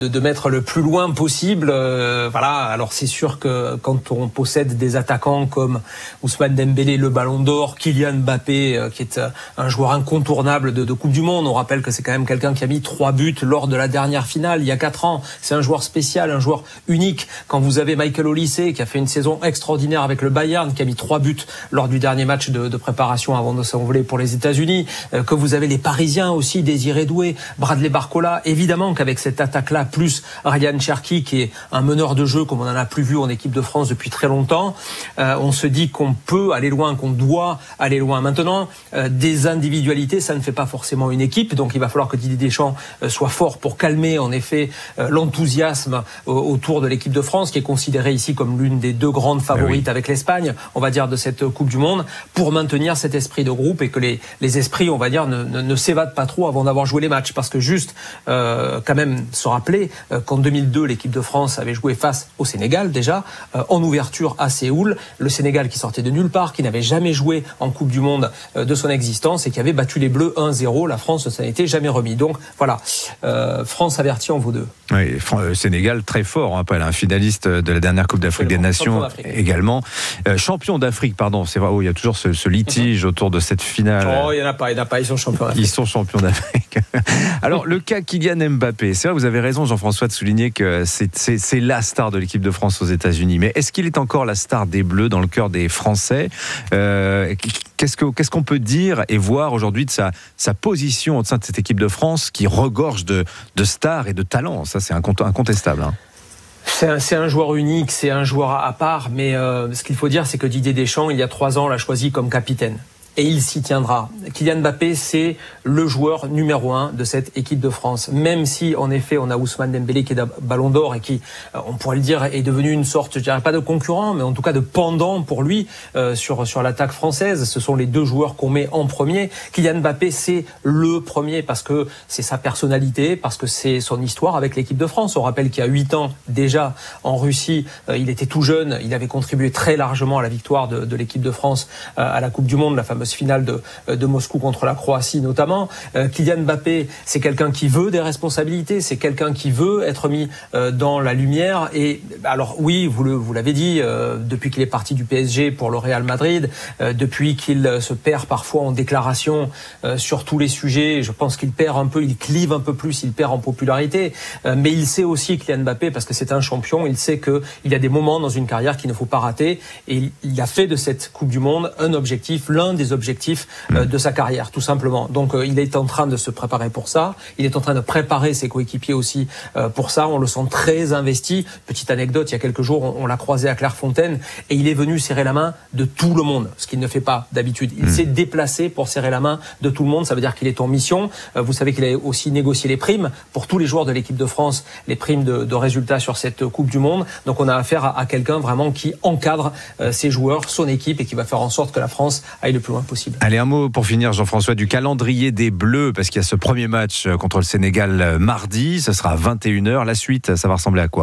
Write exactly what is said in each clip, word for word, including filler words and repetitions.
de mettre le plus loin possible. Euh, voilà. Alors c'est sûr que quand on possède des attaquants comme Ousmane Dembélé, le Ballon d'Or, Kylian Mbappé, euh, qui est euh, un joueur incontournable de, de Coupe du Monde. On rappelle que c'est quand même quelqu'un qui a mis trois buts lors de la dernière finale il y a quatre ans. C'est un joueur spécial, un joueur unique. Quand vous avez Michael Olise qui a fait une saison extraordinaire avec le Bayern, qui a mis trois buts lors du dernier match de, de préparation avant de s'envoler pour les États-Unis, euh, que vous avez les Parisiens aussi, Désiré Doué, Bradley Barcola. Évidemment qu'avec cette attaque-là, plus Ryan Cherki qui est un meneur de jeu comme on n'en a plus vu en équipe de France depuis très longtemps, euh, on se dit qu'on peut aller loin, qu'on doit aller loin. Maintenant, euh, des individualités, ça ne fait pas forcément une équipe, donc il va falloir que Didier Deschamps euh, soit fort pour calmer en effet euh, l'enthousiasme euh, autour de l'équipe de France, qui est considérée ici comme l'une des deux grandes favorites oui. avec l'Espagne, on va dire, de cette Coupe du Monde, pour maintenir cet esprit de groupe et que les, les esprits, on va dire, ne, ne, ne s'évadent pas trop avant d'avoir joué les matchs. Parce que juste, euh, quand même, se rappeler euh, qu'en deux mille deux, l'équipe de France avait joué face au Sénégal déjà, euh, en ouverture à Séoul. Le Sénégal qui sortait de nulle part, qui n'avait jamais joué en Coupe du Monde euh, de son existence et qui avait battu les Bleus un zéro. La France, ça n'était jamais remis. Donc voilà, euh, France avertie en vaut deux. Oui, Sénégal très fort, on rappelle, un finaliste de la dernière Coupe d'Afrique des Nations également. Euh, champion d'Afrique, pardon, c'est vrai, oh, il y a toujours ce, ce litige autour de cette finale. Oh, il n'y en a pas, il n'y en a pas, ils sont champions d'Afrique. Ils sont champions d'Afrique. Alors, le cas Kylian Mbappé, c'est vrai, vous avez raison, Jean-François, de souligner que c'est, c'est, c'est la star de l'équipe de France aux États-Unis. Mais est-ce qu'il est encore la star des Bleus dans le cœur des Français ? euh, qu'est-ce, que, qu'est-ce qu'on peut dire et voir aujourd'hui de sa, sa position au sein de cette équipe de France qui regorge de, de stars et de talents ? Ça, c'est incontestable. Hein. C'est un, c'est un joueur unique, c'est un joueur à part, mais euh, ce qu'il faut dire, c'est que Didier Deschamps, il y a trois ans, l'a choisi comme capitaine. Et il s'y tiendra. Kylian Mbappé, c'est le joueur numéro un de cette équipe de France. Même si, en effet, on a Ousmane Dembélé qui est Ballon d'Or et qui, on pourrait le dire, est devenu une sorte, je dirais pas de concurrent, mais en tout cas de pendant pour lui euh, sur sur l'attaque française. Ce sont les deux joueurs qu'on met en premier. Kylian Mbappé, c'est le premier parce que c'est sa personnalité, parce que c'est son histoire avec l'équipe de France. On rappelle qu'il y a huit ans déjà en Russie, euh, il était tout jeune, il avait contribué très largement à la victoire de, de l'équipe de France euh, à la Coupe du Monde, la fameuse finale de, de Moscou contre la Croatie notamment. Euh, Kylian Mbappé, c'est quelqu'un qui veut des responsabilités, c'est quelqu'un qui veut être mis euh, dans la lumière. Et alors oui, vous, le, vous l'avez dit, euh, depuis qu'il est parti du P S G pour le Real Madrid, euh, depuis qu'il se perd parfois en déclaration euh, sur tous les sujets, je pense qu'il perd un peu, il clive un peu plus, il perd en popularité. Euh, mais il sait aussi, Kylian Mbappé, parce que c'est un champion, il sait qu'il y a des moments dans une carrière qu'il ne faut pas rater. Et il, il a fait de cette Coupe du Monde un objectif, l'un des objectifs euh, de sa carrière, tout simplement. Donc euh, il est en train de se préparer pour ça, il est en train de préparer ses coéquipiers aussi euh, pour ça, on le sent très investi. Petite anecdote, il y a quelques jours, on, on l'a croisé à Clairefontaine et il est venu serrer la main de tout le monde, ce qu'il ne fait pas d'habitude. Il mmh. s'est déplacé pour serrer la main de tout le monde, ça veut dire qu'il est en mission. Euh, vous savez qu'il a aussi négocié les primes pour tous les joueurs de l'équipe de France, les primes de, de résultats sur cette Coupe du Monde. Donc on a affaire à, à quelqu'un vraiment qui encadre euh, ses joueurs, son équipe et qui va faire en sorte que la France aille le plus loin possible. Allez, un mot pour finir, Jean-François, du calendrier des Bleus, parce qu'il y a ce premier match contre le Sénégal mardi, ce sera à vingt et une heures. La suite, ça va ressembler à quoi ?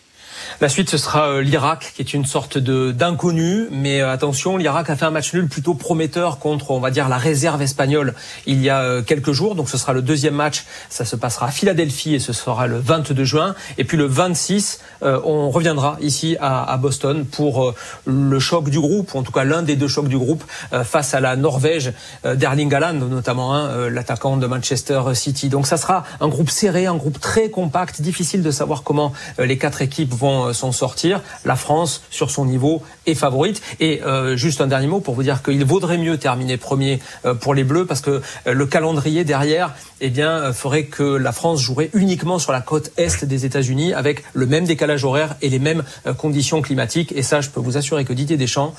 La suite, ce sera l'Irak, qui est une sorte de d'inconnu, mais attention, l'Irak a fait un match nul plutôt prometteur contre, on va dire, la réserve espagnole il y a quelques jours. Donc ce sera le deuxième match, ça se passera à Philadelphie et ce sera le vingt-deux juin. Et puis le vingt-six, euh, on reviendra ici à, à Boston pour euh, le choc du groupe, ou en tout cas l'un des deux chocs du groupe, euh, face à la Norvège euh, d'Erling Haaland, notamment hein, euh, l'attaquant de Manchester City. Donc ça sera un groupe serré, un groupe très compact, difficile de savoir comment euh, les quatre équipes vont s'en sortir. La France, sur son niveau, est favorite. Et euh, juste un dernier mot pour vous dire qu'il vaudrait mieux terminer premier euh, pour les Bleus, parce que euh, le calendrier derrière, eh bien, euh, ferait que la France jouerait uniquement sur la côte est des États-Unis, avec le même décalage horaire et les mêmes euh, conditions climatiques. Et ça, je peux vous assurer que Didier Deschamps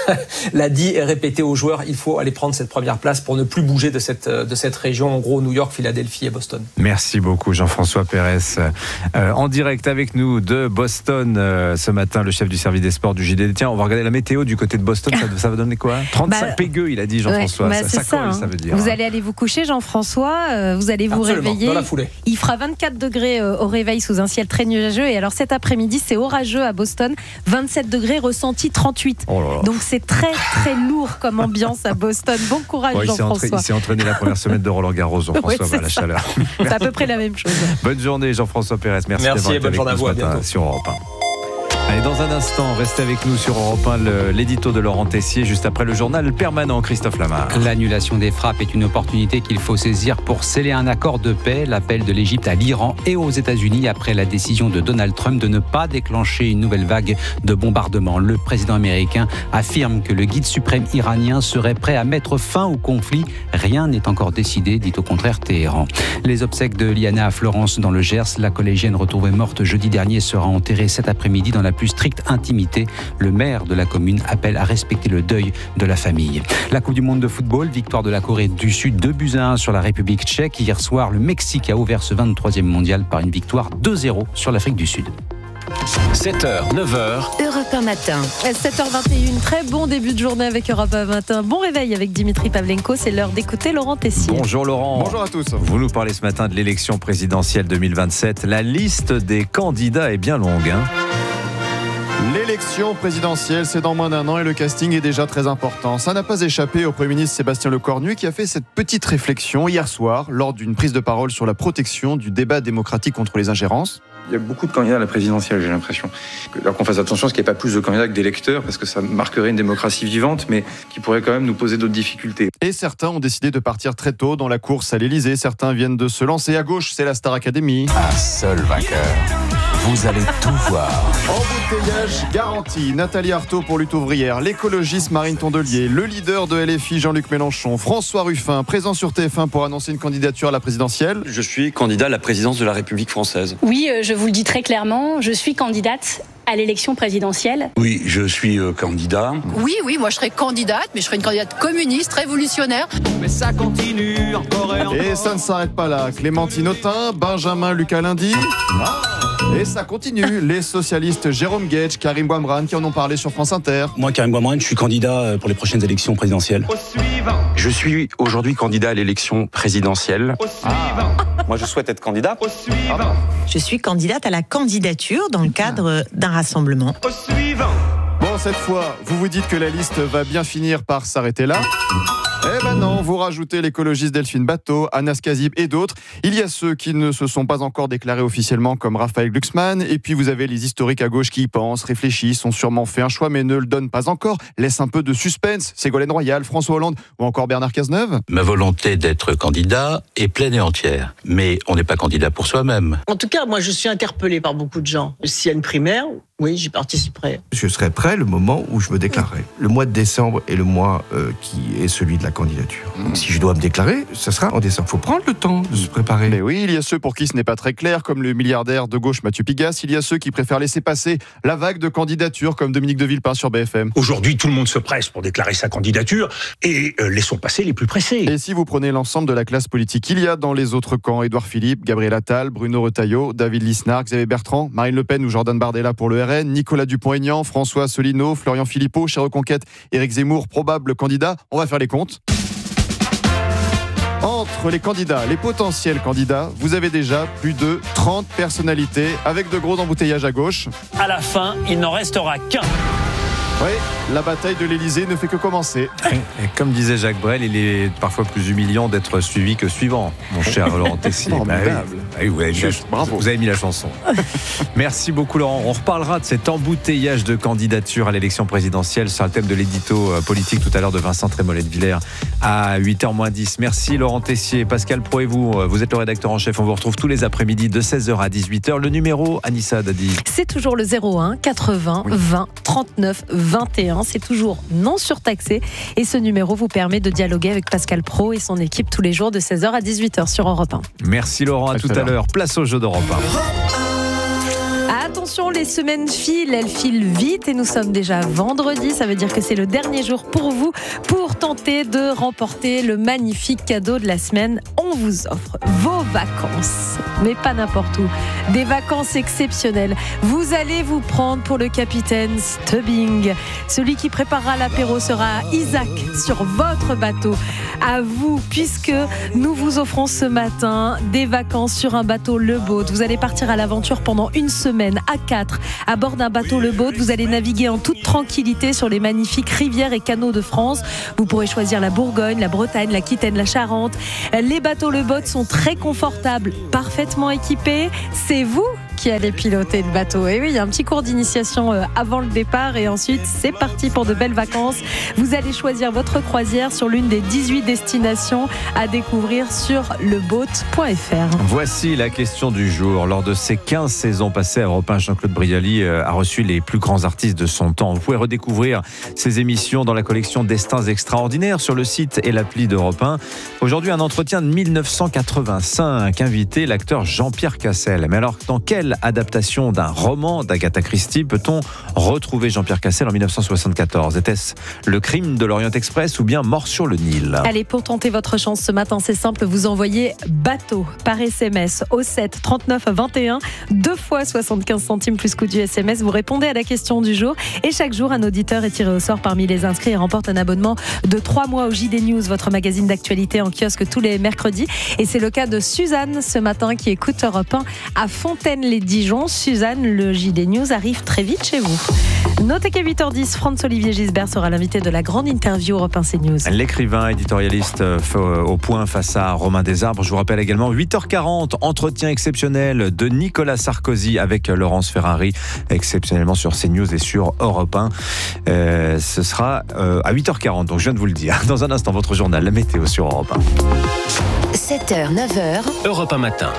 l'a dit et répété aux joueurs, il faut aller prendre cette première place pour ne plus bouger de cette, de cette région, en gros New York, Philadelphie et Boston. Merci beaucoup Jean-François Pérez, euh, en direct avec nous de Boston. Boston euh, ce matin, le chef du service des sports du J D D. Tiens, on va regarder la météo du côté de Boston, ça, ça va donner quoi? trente-cinq bah, pégueux, il a dit Jean-François. Ouais, bah, ça, ça ça, colle, hein. ça veut dire. Vous hein. allez aller vous coucher, Jean-François, euh, vous allez vous Absolument, réveiller. dans la foulée. Il fera vingt-quatre degrés euh, au réveil sous un ciel très nuageux. Et alors cet après-midi, c'est orageux à Boston, vingt-sept degrés, ressenti trente-huit. Oh là là. Donc c'est très très lourd comme ambiance à Boston. Bon courage, Bon, il, s'est Jean-François. entraîné, il s'est entraîné la première semaine de Roland Garros, Jean-François, Ouais, va à la ça. chaleur. C'est à peu près la même chose. Bonne journée, Jean-François Pérez. Merci, Merci d'avoir et été bonne avec journée à nous vous. ce À matin bientôt. sur Europe un. Allez, dans un instant, restez avec nous sur Europe un, le, l'édito de Laurent Tessier, juste après le journal permanent, Christophe Lamar. L'annulation des frappes est une opportunité qu'il faut saisir pour sceller un accord de paix. L'appel de l'Égypte à l'Iran et aux États-Unis après la décision de Donald Trump de ne pas déclencher une nouvelle vague de bombardements. Le président américain affirme que le guide suprême iranien serait prêt à mettre fin au conflit. Rien n'est encore décidé, dit au contraire Téhéran. Les obsèques de Liana à Florence dans le Gers, la collégienne retrouvée morte jeudi dernier sera enterrée cet après-midi dans la plus stricte intimité. Le maire de la commune appelle à respecter le deuil de la famille. La Coupe du monde de football, victoire de la Corée du Sud, deux buts à un sur la République tchèque. Hier soir, le Mexique a ouvert ce vingt-troisième mondial par une victoire deux zéro sur l'Afrique du Sud. sept heures, neuf heures. Europe un matin. sept heures vingt et un, très bon début de journée avec Europe un matin. Bon réveil avec Dimitri Pavlenko, c'est l'heure d'écouter Laurent Tessier. Bonjour Laurent. Bonjour à tous. Vous nous parlez ce matin de l'élection présidentielle deux mille vingt-sept. La liste des candidats est bien longue. Hein. L'élection présidentielle, c'est dans moins d'un an et le casting est déjà très important. Ça n'a pas échappé au Premier ministre Sébastien Lecornu qui a fait cette petite réflexion hier soir lors d'une prise de parole sur la protection du débat démocratique contre les ingérences. Il y a beaucoup de candidats à la présidentielle, j'ai l'impression. Alors qu'on fasse attention à ce qu'il n'y ait pas plus de candidats que d'électeurs, parce que ça marquerait une démocratie vivante, mais qui pourrait quand même nous poser d'autres difficultés. Et certains ont décidé de partir très tôt dans la course à l'Élysée. Certains viennent de se lancer à gauche, c'est la Star Academy. Un seul vainqueur. Vous allez tout voir. Embouteillage garanti. Nathalie Arthaud pour Lutte ouvrière, l'écologiste Marine Tondelier, le leader de L F I Jean-Luc Mélenchon, François Ruffin, présent sur T F un pour annoncer une candidature à la présidentielle. Je suis candidat à la présidence de la République française. Oui, je vous le dis très clairement, je suis candidate à l'élection présidentielle. Oui, je suis euh, candidat. Oui, oui, moi je serai candidate, mais je serai une candidate communiste, révolutionnaire. Mais ça continue encore et encore. Et ça ne s'arrête pas là. Clémentine Autain, Benjamin Lucas Lundi. Et ça continue. Les socialistes Jérôme Guedj, Karim Bouamrane qui en ont parlé sur France Inter. Moi, Karim Bouamrane, je suis candidat pour les prochaines élections présidentielles. Au suivant. Je suis aujourd'hui candidat à l'élection présidentielle. Au suivant. Moi, je souhaite être candidat. Au suivant. Je suis candidate à la candidature dans le cadre d'un rassemblement. Au suivant. Bon, cette fois, vous vous dites que la liste va bien finir par s'arrêter là. Eh ben non, vous rajoutez l'écologiste Delphine Batho, Anas Kazib et d'autres. Il y a ceux qui ne se sont pas encore déclarés officiellement comme Raphaël Glucksmann. Et puis vous avez les historiques à gauche qui y pensent, réfléchissent, ont sûrement fait un choix mais ne le donnent pas encore. Laisse un peu de suspense. Ségolène Royal, François Hollande ou encore Bernard Cazeneuve. Ma volonté d'être candidat est pleine et entière. Mais on n'est pas candidat pour soi-même. En tout cas, moi je suis interpellée par beaucoup de gens. S'il y a une primaire, oui, j'y participerai. Je serai prêt le moment où je me déclarerai. Le mois de décembre est le mois euh, qui est celui de la candidature. Donc, si je dois me déclarer, ça sera en décembre. Il faut prendre le temps de se préparer. Mais oui, il y a ceux pour qui ce n'est pas très clair, comme le milliardaire de gauche Mathieu Pigasse. Il y a ceux qui préfèrent laisser passer la vague de candidatures, comme Dominique de Villepin sur B F M. Aujourd'hui, tout le monde se presse pour déclarer sa candidature et euh, laissons passer les plus pressés. Et si vous prenez l'ensemble de la classe politique, il y a dans les autres camps Édouard Philippe, Gabriel Attal, Bruno Retailleau, David Lisnard, Xavier Bertrand, Marine Le Pen ou Jordan Bardella pour le R N, Nicolas Dupont-Aignan, François Asselineau, Florian Philippot, chez Reconquête, Éric Zemmour, probable candidat. On va faire les comptes. Entre les candidats, les potentiels candidats, vous avez déjà plus de trente personnalités avec de gros embouteillages à gauche. À la fin, il n'en restera qu'un. Oui, la bataille de l'Élysée ne fait que commencer. Et comme disait Jacques Brel, il est parfois plus humiliant d'être suivi que suivant, mon cher Laurent Tessier. Formidable. Bah oui. Bah oui, vous, avez mis la, Bravo. vous avez mis la chanson. Merci beaucoup Laurent. On reparlera de cet embouteillage de candidatures à l'élection présidentielle sur le thème de l'édito politique tout à l'heure de Vincent Trémollet de Villers à huit heures moins dix. Merci Laurent Tessier. Pascal Pro et vous, vous êtes le rédacteur en chef. On vous retrouve tous les après-midi de seize heures à dix-huit heures. Le numéro, Anissa Dadi. C'est toujours le zéro un quatre-vingts Oui. vingt trente-neuf vingt et un. C'est toujours non surtaxé. Et ce numéro vous permet de dialoguer avec Pascal Pro et son équipe tous les jours de seize heures à dix-huit heures sur Europe un. Merci Laurent, à, à tout à l'heure. Place au jeu d'Europe un. Attention, les semaines filent, elles filent vite et nous sommes déjà vendredi. Ça veut dire que c'est le dernier jour pour vous pour tenter de remporter le magnifique cadeau de la semaine. On vous offre vos vacances, mais pas n'importe où. Des vacances exceptionnelles. Vous allez vous prendre pour le capitaine Stubbing. Celui qui préparera l'apéro sera Isaac sur votre bateau. À vous, puisque nous vous offrons ce matin des vacances sur un bateau Le Boat. Vous allez partir à l'aventure pendant une semaine à quatre à bord d'un bateau Le Boat. Vous allez naviguer en toute tranquillité sur les magnifiques rivières et canaux de France. Vous pourrez choisir la Bourgogne, la Bretagne, l'Aquitaine, la Charente. Les bateaux Le Boat sont très confortables, parfaitement équipés. C'est vous qui allez piloter le bateau. Et oui, il y a un petit cours d'initiation avant le départ et ensuite c'est parti pour de belles vacances. Vous allez choisir votre croisière sur l'une des dix-huit destinations à découvrir sur leboat point f r. Voici la question du jour. Lors de ses quinze saisons passées à Europe un, Jean-Claude Brialy a reçu les plus grands artistes de son temps. Vous pouvez redécouvrir ces émissions dans la collection Destins extraordinaires sur le site et l'appli d'Europe un. Aujourd'hui, un entretien de mille neuf cent quatre-vingt-cinq, invité l'acteur Jean-Pierre Cassel. Mais alors, dans quelle adaptation d'un roman d'Agatha Christie peut-on retrouver Jean-Pierre Cassel en mille neuf cent soixante-quatorze? Était-ce Le Crime de l'Orient Express ou bien Mort sur le Nil? Allez, pour tenter votre chance ce matin, c'est simple, vous envoyez bateau par S M S au sept trente-neuf vingt et un, deux fois soixante-quinze centimes plus coût du S M S. Vous répondez à la question du jour et chaque jour, un auditeur est tiré au sort parmi les inscrits et remporte un abonnement de trois mois au J D News, votre magazine d'actualité en kiosque tous les mercredis. Et c'est le cas de Suzanne ce matin qui écoute Europe un à Fontaine-les-Dijon. Suzanne, le J D News arrive très vite chez vous. Notez qu'à huit heures dix, Franz-Olivier Gisbert sera l'invité de la grande interview Europe un C News. L'écrivain éditorialiste au point face à Romain Desarbres. Je vous rappelle également huit heures quarante, entretien exceptionnel de Nicolas Sarkozy avec Laurence Ferrari, exceptionnellement sur C News et sur Europe un. Euh, ce sera euh, à huit heures quarante, donc je viens de vous le dire. Dans un instant, votre journal, la météo sur Europe un. sept heures, neuf heures. Europe un matin.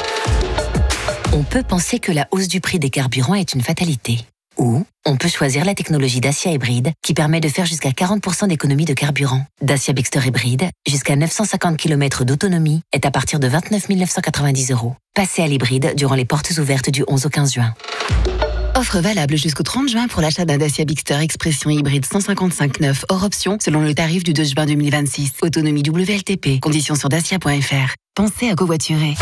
On peut penser que la hausse du prix des carburants est une fatalité. Ou on peut choisir la technologie Dacia Hybride qui permet de faire jusqu'à quarante pour cent d'économie de carburant. Dacia Bigster Hybride, jusqu'à neuf cent cinquante kilomètres d'autonomie, est à partir de vingt-neuf mille neuf cent quatre-vingt-dix euros. Passez à l'hybride durant les portes ouvertes du onze au quinze juin. Offre valable jusqu'au trente juin pour l'achat d'un Dacia Bigster Expression hybride cent cinquante-cinq neuf hors option selon le tarif du deux juin deux mille vingt-six. Autonomie W L T P. Conditions sur dacia point f r. Pensez à covoiturer.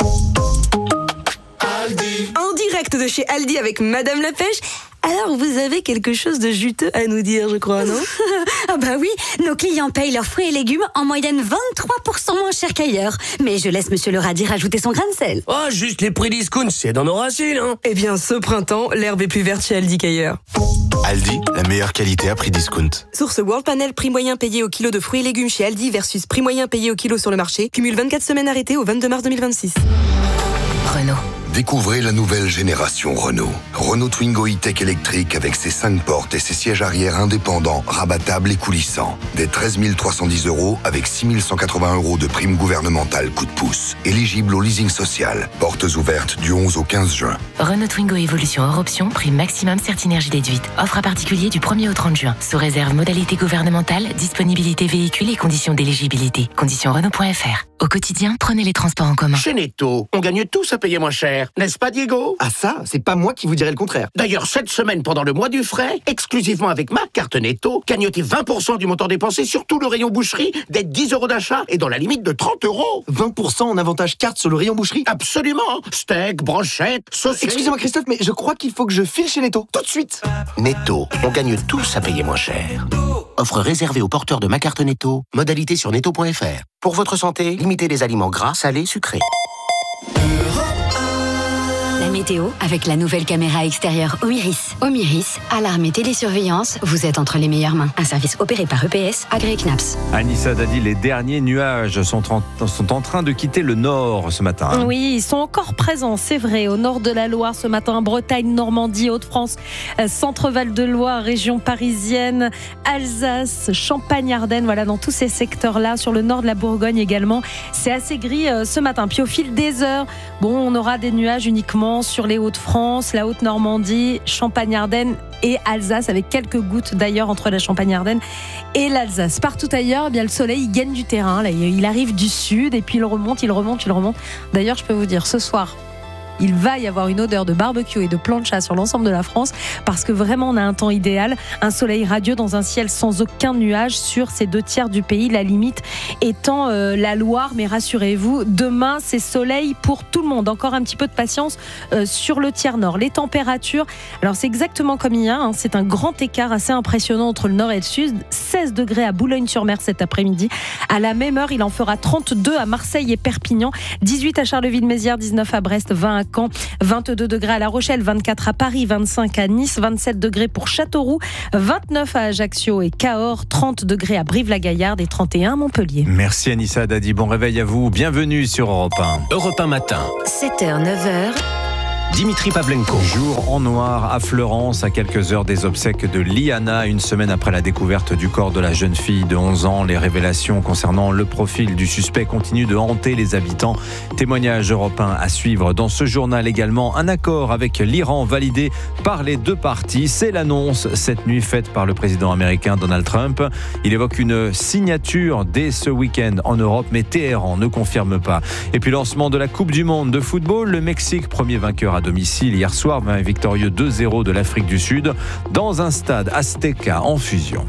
En direct de chez Aldi avec Madame la Pêche. Alors, vous avez quelque chose de juteux à nous dire, je crois, non? Ah bah oui, nos clients payent leurs fruits et légumes en moyenne vingt-trois pour cent moins cher qu'ailleurs. Mais je laisse Monsieur le Radis rajouter son grain de sel. Oh, juste les prix discount, c'est dans nos racines, hein. Eh bien, ce printemps, l'herbe est plus verte chez Aldi qu'ailleurs. Aldi, la meilleure qualité à prix discount. Source World Panel, prix moyen payé au kilo de fruits et légumes chez Aldi versus prix moyen payé au kilo sur le marché. Cumule vingt-quatre semaines arrêtées au vingt-deux mars deux mille vingt-six. Renault. Découvrez la nouvelle génération Renault. Renault Twingo E-Tech électrique avec ses cinq portes et ses sièges arrière indépendants, rabattables et coulissants. Dès treize mille trois cent dix euros avec six mille cent quatre-vingts euros de prime gouvernementale coup de pouce. Éligible au leasing social. Portes ouvertes du onze au quinze juin. Renault Twingo Evolution hors option, prime maximum Certinergie déduite. Offre à particulier du premier au trente juin. Sous réserve modalité gouvernementale, disponibilité véhicule et conditions d'éligibilité. Conditions Renault point f r. Au quotidien, prenez les transports en commun. Chez Netto, on gagne tous à payer moins cher. N'est-ce pas, Diego? Ah ça, c'est pas moi qui vous dirais le contraire. D'ailleurs, cette semaine, pendant le mois du frais, exclusivement avec ma carte Netto, gagnotez vingt pour cent du montant dépensé sur tout le rayon boucherie, dès dix euros d'achat et dans la limite de trente euros. vingt pour cent en avantage carte sur le rayon boucherie? Absolument. Steak, brochette, saucisse. Excusez-moi Christophe, mais je crois qu'il faut que je file chez Netto. Tout de suite. Netto, on gagne tous à payer moins cher. Offre réservée aux porteurs de ma carte Netto. Modalité sur netto point f r. Pour votre santé, limitez les aliments gras, salés, sucrés. La météo avec la nouvelle caméra extérieure Omiris. Omiris, alarme et télésurveillance, vous êtes entre les meilleures mains. Un service opéré par E P S, agréé C N A P S. Anissa Dadi, les derniers nuages sont en, sont en train de quitter le nord ce matin. Oui, ils sont encore présents, c'est vrai, au nord de la Loire ce matin, Bretagne, Normandie, Hauts-de-France, Centre-Val de Loire, région parisienne, Alsace, Champagne-Ardenne, voilà, dans tous ces secteurs-là, sur le nord de la Bourgogne également. C'est assez gris euh, ce matin. Puis au fil des heures, bon, on aura des nuages uniquement sur les Hauts-de-France, la Haute-Normandie, Champagne-Ardenne et Alsace, avec quelques gouttes d'ailleurs entre la Champagne-Ardenne et l'Alsace. Partout ailleurs, eh bien, le soleil il gagne du terrain. Là, il arrive du sud et puis il remonte, il remonte, il remonte. D'ailleurs, je peux vous dire, ce soir, il va y avoir une odeur de barbecue et de plancha sur l'ensemble de la France parce que vraiment on a un temps idéal, un soleil radieux dans un ciel sans aucun nuage sur ces deux tiers du pays, la limite étant euh, la Loire. Mais rassurez-vous, demain c'est soleil pour tout le monde. Encore un petit peu de patience euh, sur le tiers nord. Les températures, alors c'est exactement comme hier, hein, c'est un grand écart assez impressionnant entre le nord et le sud. seize degrés à Boulogne-sur-Mer cet après-midi. À la même heure, il en fera trente-deux à Marseille et Perpignan, dix-huit à Charleville-Mézières, dix-neuf à Brest, vingt à Caen, vingt-deux degrés à La Rochelle, vingt-quatre à Paris, vingt-cinq à Nice, vingt-sept degrés pour Châteauroux, vingt-neuf à Ajaccio et Cahors, trente degrés à Brive-la-Gaillarde et trente et un à Montpellier. Merci Anissa Dadi, bon réveil à vous, bienvenue sur Europe un. Europe un matin. sept heures, neuf heures. Dimitri Pavlenko. Jour en noir à Fleurance, à quelques heures des obsèques de Liana, une semaine après la découverte du corps de la jeune fille de onze ans. Les révélations concernant le profil du suspect continuent de hanter les habitants. Témoignage européen à suivre dans ce journal également. Un accord avec l'Iran validé par les deux parties. C'est l'annonce cette nuit faite par le président américain Donald Trump. Il évoque une signature dès ce week-end en Europe, mais Téhéran ne confirme pas. Et puis lancement de la Coupe du Monde de football. Le Mexique, premier vainqueur à domicile hier soir, vainc victorieux deux zéro de l'Afrique du Sud dans un stade Azteca en fusion.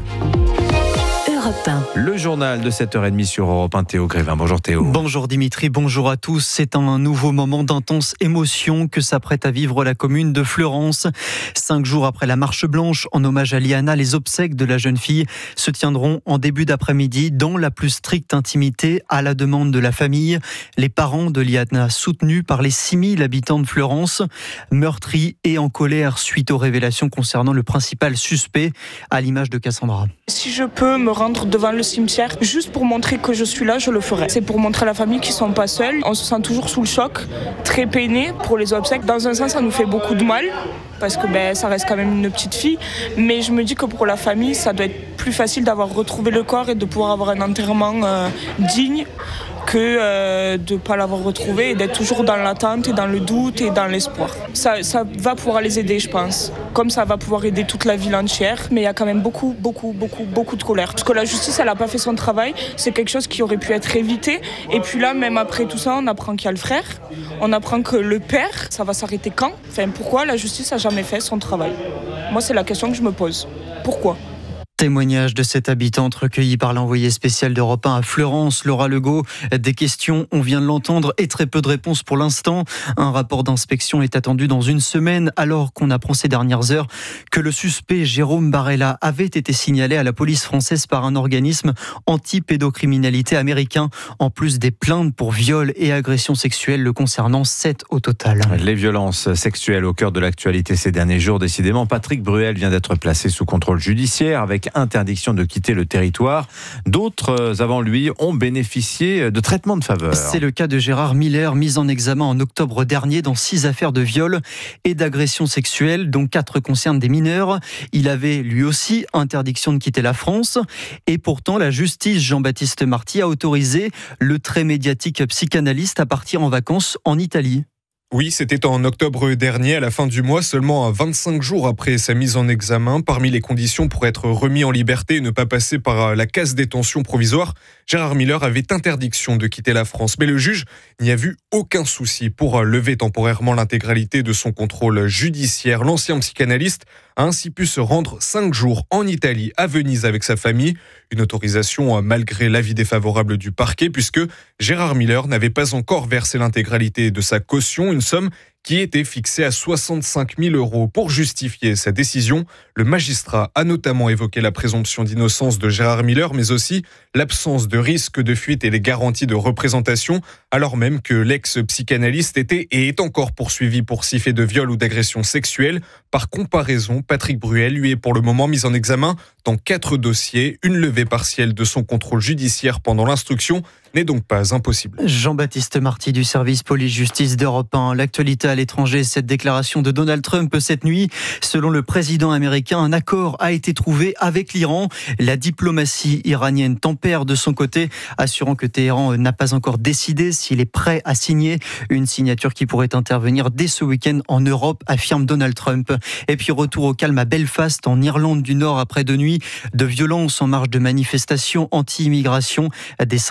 Le journal de sept heures trente sur Europe un, Théo Grévin. Bonjour Théo. Bonjour Dimitri, bonjour à tous. C'est un nouveau moment d'intense émotion que s'apprête à vivre la commune de Fleurance. Cinq jours après la marche blanche en hommage à Liana, les obsèques de la jeune fille se tiendront en début d'après-midi dans la plus stricte intimité à la demande de la famille. Les parents de Liana, soutenus par les six mille habitants de Fleurance, meurtris et en colère suite aux révélations concernant le principal suspect, à l'image de Cassandra. Si je peux me rendre devant le cimetière, juste pour montrer que je suis là, je le ferai. C'est pour montrer à la famille qu'ils ne sont pas seuls. On se sent toujours sous le choc, très peiné pour les obsèques. Dans un sens, ça nous fait beaucoup de mal, parce que ben, ça reste quand même une petite fille. Mais je me dis que pour la famille, ça doit être plus facile d'avoir retrouvé le corps et de pouvoir avoir un enterrement euh, digne que euh, de ne pas l'avoir retrouvé et d'être toujours dans l'attente et dans le doute et dans l'espoir. Ça, ça va pouvoir les aider, je pense. Comme ça va pouvoir aider toute la ville entière. Mais il y a quand même beaucoup, beaucoup, beaucoup, beaucoup de colère. Parce que la justice, elle n'a pas fait son travail. C'est quelque chose qui aurait pu être évité. Et puis là, même après tout ça, on apprend qu'il y a le frère. On apprend que le père, ça va s'arrêter quand ? Enfin, pourquoi la justice n'a jamais fait son travail ? Moi, c'est la question que je me pose. Pourquoi ? Témoignage de cette habitante recueilli par l'envoyé spécial d'Europe un à Fleurance, Laura Legault. Des questions, on vient de l'entendre, et très peu de réponses pour l'instant. Un rapport d'inspection est attendu dans une semaine, alors qu'on apprend ces dernières heures que le suspect Jérôme Barella avait été signalé à la police française par un organisme anti-pédocriminalité américain, en plus des plaintes pour viol et agression sexuelle le concernant, sept au total. Les violences sexuelles au cœur de l'actualité ces derniers jours, décidément. Patrick Bruel vient d'être placé sous contrôle judiciaire avec interdiction de quitter le territoire. D'autres avant lui ont bénéficié de traitements de faveur. C'est le cas de Gérard Miller, mis en examen en octobre dernier dans six affaires de viol et d'agression sexuelle, dont quatre concernent des mineurs. Il avait lui aussi interdiction de quitter la France. Et pourtant, la justice, Jean-Baptiste Marty, a autorisé le très médiatique psychanalyste à partir en vacances en Italie. Oui, c'était en octobre dernier, à la fin du mois, seulement à vingt-cinq jours après sa mise en examen. Parmi les conditions pour être remis en liberté et ne pas passer par la case détention provisoire, Gérard Miller avait interdiction de quitter la France. Mais le juge n'y a vu aucun souci pour lever temporairement l'intégralité de son contrôle judiciaire. L'ancien psychanalyste a ainsi pu se rendre cinq jours en Italie, à Venise, avec sa famille. Une autorisation malgré l'avis défavorable du parquet, puisque Gérard Miller n'avait pas encore versé l'intégralité de sa caution, une somme qui était fixée à soixante-cinq mille euros. Pour justifier sa décision, le magistrat a notamment évoqué la présomption d'innocence de Gérard Miller, mais aussi l'absence de risque de fuite et les garanties de représentation, alors même que l'ex-psychanalyste était et est encore poursuivi pour six faits de viol ou d'agression sexuelle. Par comparaison, Patrick Bruel, lui, est pour le moment mis en examen dans quatre dossiers. Une levée partielle de son contrôle judiciaire pendant l'instruction n'est donc pas impossible. Jean-Baptiste Marty du service police-justice d'Europe un. L'actualité à l'étranger, cette déclaration de Donald Trump cette nuit. Selon le président américain, un accord a été trouvé avec l'Iran. La diplomatie iranienne tempère de son côté, assurant que Téhéran n'a pas encore décidé s'il est prêt à signer. Une signature qui pourrait intervenir dès ce week-end en Europe, affirme Donald Trump. Et puis retour au calme à Belfast, en Irlande du Nord, après deux nuits de violence en marge de manifestations anti-immigration. Des centaines de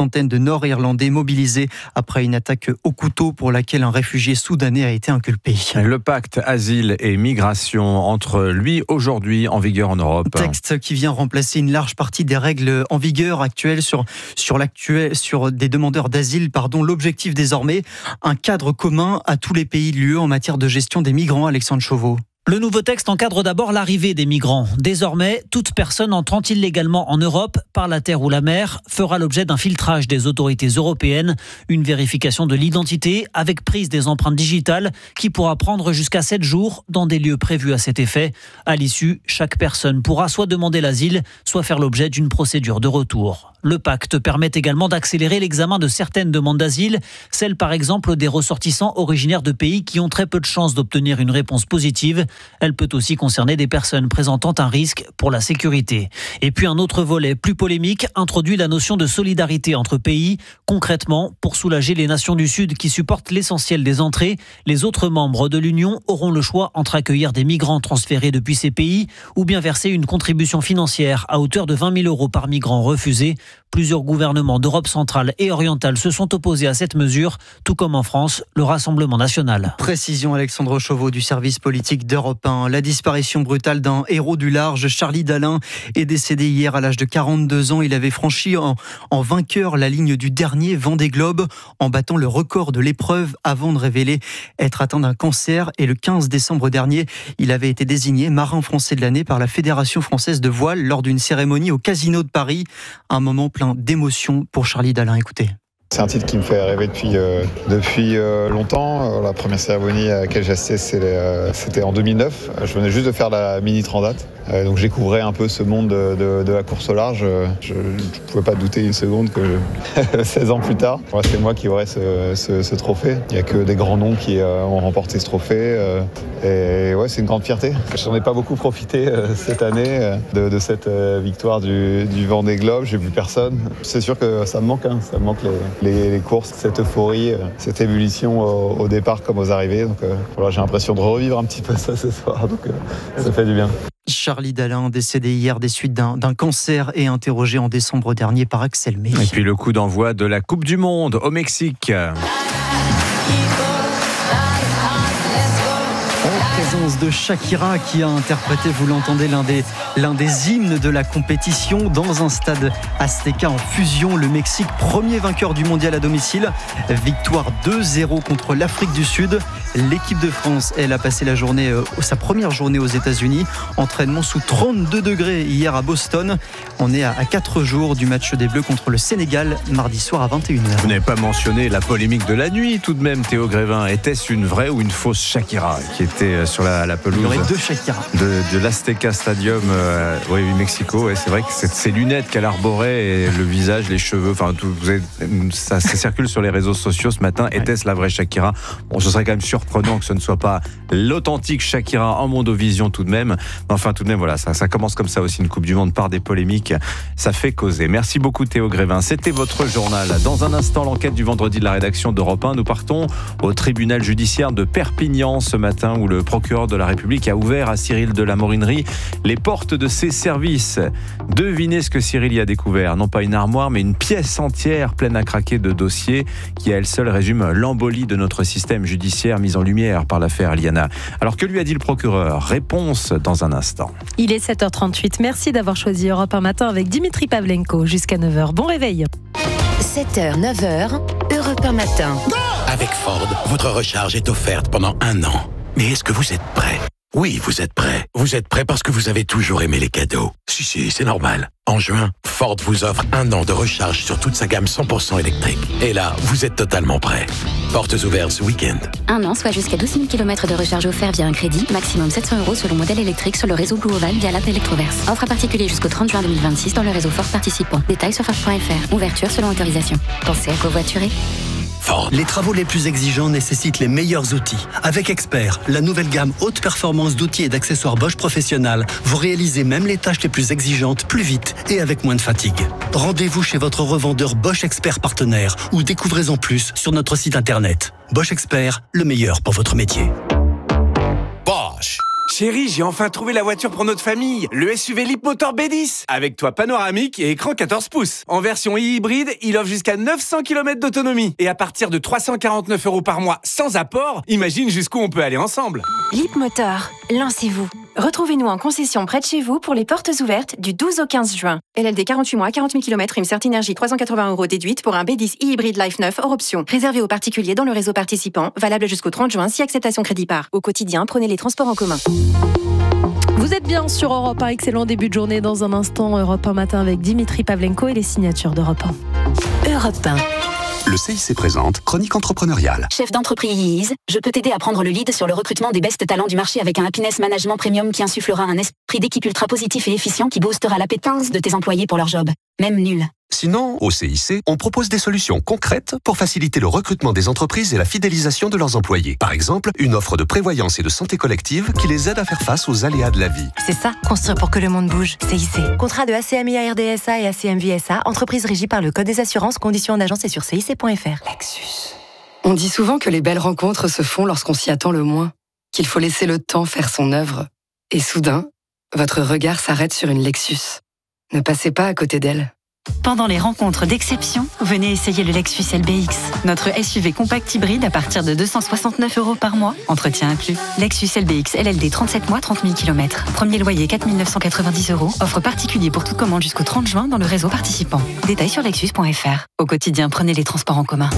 nord-irlandais mobilisé après une attaque au couteau pour laquelle un réfugié soudanais a été inculpé. Le pacte asile et migration entre lui aujourd'hui en vigueur en Europe. Texte qui vient remplacer une large partie des règles en vigueur actuelles sur, sur, l'actuel, sur des demandeurs d'asile. Pardon. L'objectif désormais, un cadre commun à tous les pays de l'U E en matière de gestion des migrants. Alexandre Chauveau. Le nouveau texte encadre d'abord l'arrivée des migrants. Désormais, toute personne entrant illégalement en Europe, par la terre ou la mer, fera l'objet d'un filtrage des autorités européennes, une vérification de l'identité avec prise des empreintes digitales qui pourra prendre jusqu'à sept jours dans des lieux prévus à cet effet. À l'issue, chaque personne pourra soit demander l'asile, soit faire l'objet d'une procédure de retour. Le pacte permet également d'accélérer l'examen de certaines demandes d'asile, celles par exemple des ressortissants originaires de pays qui ont très peu de chances d'obtenir une réponse positive. Elle peut aussi concerner des personnes présentant un risque pour la sécurité. Et puis un autre volet plus polémique introduit la notion de solidarité entre pays. Concrètement, pour soulager les nations du Sud qui supportent l'essentiel des entrées, les autres membres de l'Union auront le choix entre accueillir des migrants transférés depuis ces pays ou bien verser une contribution financière à hauteur de vingt mille euros par migrant refusé. Plusieurs gouvernements d'Europe centrale et orientale se sont opposés à cette mesure, tout comme en France, le Rassemblement national. Précision Alexandre Chauveau du service politique d'Europe un. La disparition brutale d'un héros du large, Charlie Dalin, est décédé hier à l'âge de quarante-deux ans. Il avait franchi en, en vainqueur la ligne du dernier Vendée Globe en battant le record de l'épreuve avant de révéler être atteint d'un cancer. Et le quinze décembre dernier, il avait été désigné marin français de l'année par la Fédération française de voile lors d'une cérémonie au Casino de Paris. Un moment plein d'émotion pour Charlie Dalin. Écoutez. C'est un titre qui me fait rêver depuis, euh, depuis euh, longtemps. La première cérémonie à laquelle j'ai assisté, euh, c'était en deux mille neuf. Je venais juste de faire la mini Transat. Euh, donc j'ai découvrais un peu ce monde de, de, de la course au large. Je ne pouvais pas douter une seconde que je... seize ans plus tard, ouais, c'est moi qui aurais ce, ce, ce trophée. Il n'y a que des grands noms qui euh, ont remporté ce trophée. Euh, et ouais, c'est une grande fierté. Je n'en ai pas beaucoup profité euh, cette année euh, de, de cette euh, victoire du, du Vendée Globe. J'ai vu personne. C'est sûr que ça me manque. Hein. Ça me manque les... Les, les courses, cette euphorie, cette ébullition au, au départ comme aux arrivées. Donc euh, voilà, j'ai l'impression de revivre un petit peu ça ce soir, donc euh, ça fait du bien. Charlie Dalin, décédé hier des suites d'un, d'un cancer et interrogé en décembre dernier par Axel May. Et puis le coup d'envoi de la Coupe du Monde au Mexique. Présence de Shakira qui a interprété, vous l'entendez, l'un des, l'un des hymnes de la compétition dans un stade Azteca en fusion. Le Mexique, premier vainqueur du mondial à domicile. Victoire deux zéro contre l'Afrique du Sud. L'équipe de France, elle, a passé la journée, euh, sa première journée aux États-Unis. Entraînement sous trente-deux degrés hier à Boston. On est à, à quatre jours du match des Bleus contre le Sénégal, mardi soir à vingt et une heures. Vous n'avez pas mentionné la polémique de la nuit tout de même, Théo Grévin. Était-ce une vraie ou une fausse Shakira qui était sur la, la pelouse? Il y aurait deux Shakira. De, de l'Azteca Stadium, euh, oui, Mexico. Ouais, c'est vrai que c'est, ces lunettes qu'elle arborait et le visage, les cheveux, enfin, tout, vous avez, ça, ça circule sur les réseaux sociaux ce matin. Était-ce la vraie Shakira? Bon, ce serait quand même surprenant que ce ne soit pas l'authentique Shakira en Mondovision tout de même. Enfin, tout de même, voilà, ça, ça commence comme ça aussi une Coupe du Monde par des polémiques. Ça fait causer. Merci beaucoup, Théo Grévin. C'était votre journal. Dans un instant, l'enquête du vendredi de la rédaction d'Europe un. Nous partons au tribunal judiciaire de Perpignan ce matin où le procureur de la République a ouvert à Cyril de la Morinerie les portes de ses services. Devinez ce que Cyril y a découvert. Non pas une armoire, mais une pièce entière pleine à craquer de dossiers qui à elle seule résume l'embolie de notre système judiciaire mise en lumière par l'affaire Liana. Alors que lui a dit le procureur? Réponse dans un instant. Il est sept heures trente-huit. Merci d'avoir choisi Europe un matin avec Dimitri Pavlenko jusqu'à neuf heures. Bon réveil. sept heures, neuf heures, Europe un matin. Avec Ford, votre recharge est offerte pendant un an. Mais est-ce que vous êtes prêt? Oui, vous êtes prêt. Vous êtes prêt parce que vous avez toujours aimé les cadeaux. Si, si, c'est normal. En juin, Ford vous offre un an de recharge sur toute sa gamme cent pour cent électrique. Et là, vous êtes totalement prêt. Portes ouvertes ce week-end. Un an, soit jusqu'à douze mille kilomètres de recharge offert via un crédit, maximum sept cents euros selon modèle électrique sur le réseau Blue Oval via l'app Electroverse. Offre à particulier jusqu'au trente juin deux mille vingt-six dans le réseau Ford participant. Détails sur Ford point F R. Ouverture selon autorisation. Pensez à covoiturer. Ford. Les travaux les plus exigeants nécessitent les meilleurs outils. Avec Expert, la nouvelle gamme haute performance d'outils et d'accessoires Bosch Professionnal, vous réalisez même les tâches les plus exigeantes plus vite et avec moins de fatigue. Rendez-vous chez votre revendeur Bosch Expert partenaire ou découvrez-en plus sur notre site internet. Bosch Expert, le meilleur pour votre métier. Bosch. Chérie, j'ai enfin trouvé la voiture pour notre famille, le S U V Leapmotor B dix, avec toit panoramique et écran quatorze pouces. En version hybride, il offre jusqu'à neuf cents kilomètres d'autonomie. Et à partir de trois cent quarante-neuf euros par mois sans apport, imagine jusqu'où on peut aller ensemble. Leapmotor, lancez-vous. Retrouvez-nous en concession près de chez vous pour les portes ouvertes du douze au quinze juin. L L D quarante-huit mois, quarante mille kilomètres, une Certi Énergie trois cent quatre-vingts euros déduite pour un B dix hybride Life neuf hors option. Réservé aux particuliers dans le réseau participant, valable jusqu'au trente juin si acceptation crédit par. Au quotidien, prenez les transports en commun. Vous êtes bien sur Europe un, excellent début de journée. Dans un instant, Europe un matin avec Dimitri Pavlenko et les signatures d'Europe un. Europe un. Le C I C présente Chronique entrepreneuriale. Chef d'entreprise, je peux t'aider à prendre le lead sur le recrutement des best talents du marché avec un happiness management premium qui insufflera un esprit d'équipe ultra positif et efficient qui boostera l'appétence de tes employés pour leur job, même nul. Sinon, au C I C, on propose des solutions concrètes pour faciliter le recrutement des entreprises et la fidélisation de leurs employés. Par exemple, une offre de prévoyance et de santé collective qui les aide à faire face aux aléas de la vie. C'est ça, construire pour que le monde bouge. C I C. Contrat de A C M I A R D S A et A C M V S A, entreprise régie par le Code des assurances, conditions en agence et sur C I C point F R. Lexus. On dit souvent que les belles rencontres se font lorsqu'on s'y attend le moins, qu'il faut laisser le temps faire son œuvre. Et soudain, votre regard s'arrête sur une Lexus. Ne passez pas à côté d'elle. Pendant les rencontres d'exception, venez essayer le Lexus L B X. Notre S U V compact hybride à partir de deux cent soixante-neuf euros par mois, entretien inclus. Lexus L B X L L D trente-sept mois, trente mille kilomètres. Premier loyer quatre mille neuf cent quatre-vingt-dix euros. Offre particulier pour toute commande jusqu'au trente juin dans le réseau participant. Détails sur lexus point F R. Au quotidien, prenez les transports en commun.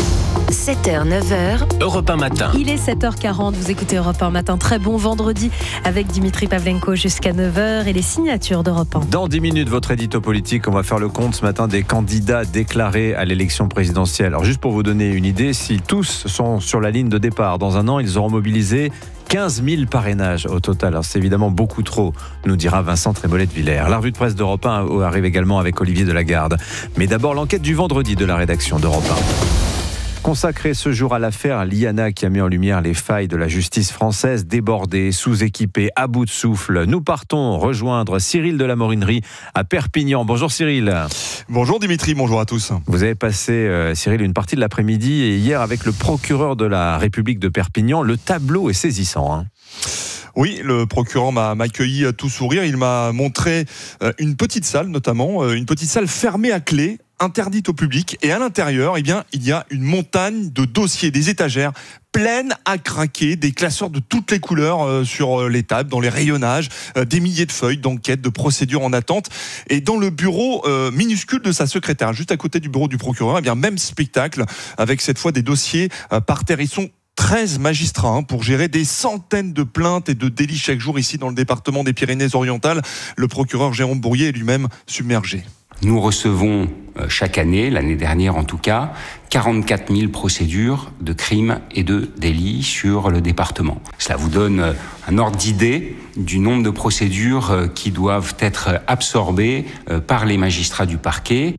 sept heures, neuf heures. Europe un matin. Il est sept heures quarante, vous écoutez Europe un matin. Très bon vendredi avec Dimitri Pavlenko jusqu'à neuf heures et les signatures d'Europe un. Dans dix minutes, votre édito politique, on va faire le compte ce matin des candidats déclarés à l'élection présidentielle. Alors juste pour vous donner une idée, si tous sont sur la ligne de départ, dans un an, ils auront mobilisé quinze mille parrainages au total. Alors c'est évidemment beaucoup trop, nous dira Vincent Trémollet-de-Villers. La revue de presse d'Europe un arrive également avec Olivier Delagarde. Mais d'abord, l'enquête du vendredi de la rédaction d'Europe un. Consacré ce jour à l'affaire Liana qui a mis en lumière les failles de la justice française, débordée, sous-équipée, à bout de souffle. Nous partons rejoindre Cyril de la Morinerie à Perpignan. Bonjour Cyril. Bonjour Dimitri, bonjour à tous. Vous avez passé, euh, Cyril, une partie de l'après-midi et hier avec le procureur de la République de Perpignan. Le tableau est saisissant, hein. Oui, le procureur m'a accueilli à tout sourire. Il m'a montré euh, une petite salle, notamment, euh, une petite salle fermée à clé, interdite au public. Et à l'intérieur, eh bien, il y a une montagne de dossiers, des étagères pleines à craquer, des classeurs de toutes les couleurs euh, sur les tables, dans les rayonnages, euh, des milliers de feuilles d'enquête, de procédures en attente. Et dans le bureau euh, minuscule de sa secrétaire, juste à côté du bureau du procureur, eh bien, même spectacle, avec cette fois des dossiers euh, par terre. Ils sont treize magistrats hein, pour gérer des centaines de plaintes et de délits chaque jour ici dans le département des Pyrénées-Orientales. Le procureur Jérôme Bourrier est lui-même submergé. Nous recevons chaque année, l'année dernière en tout cas, quarante-quatre mille procédures de crimes et de délits sur le département. Cela vous donne un ordre d'idée du nombre de procédures qui doivent être absorbées par les magistrats du parquet.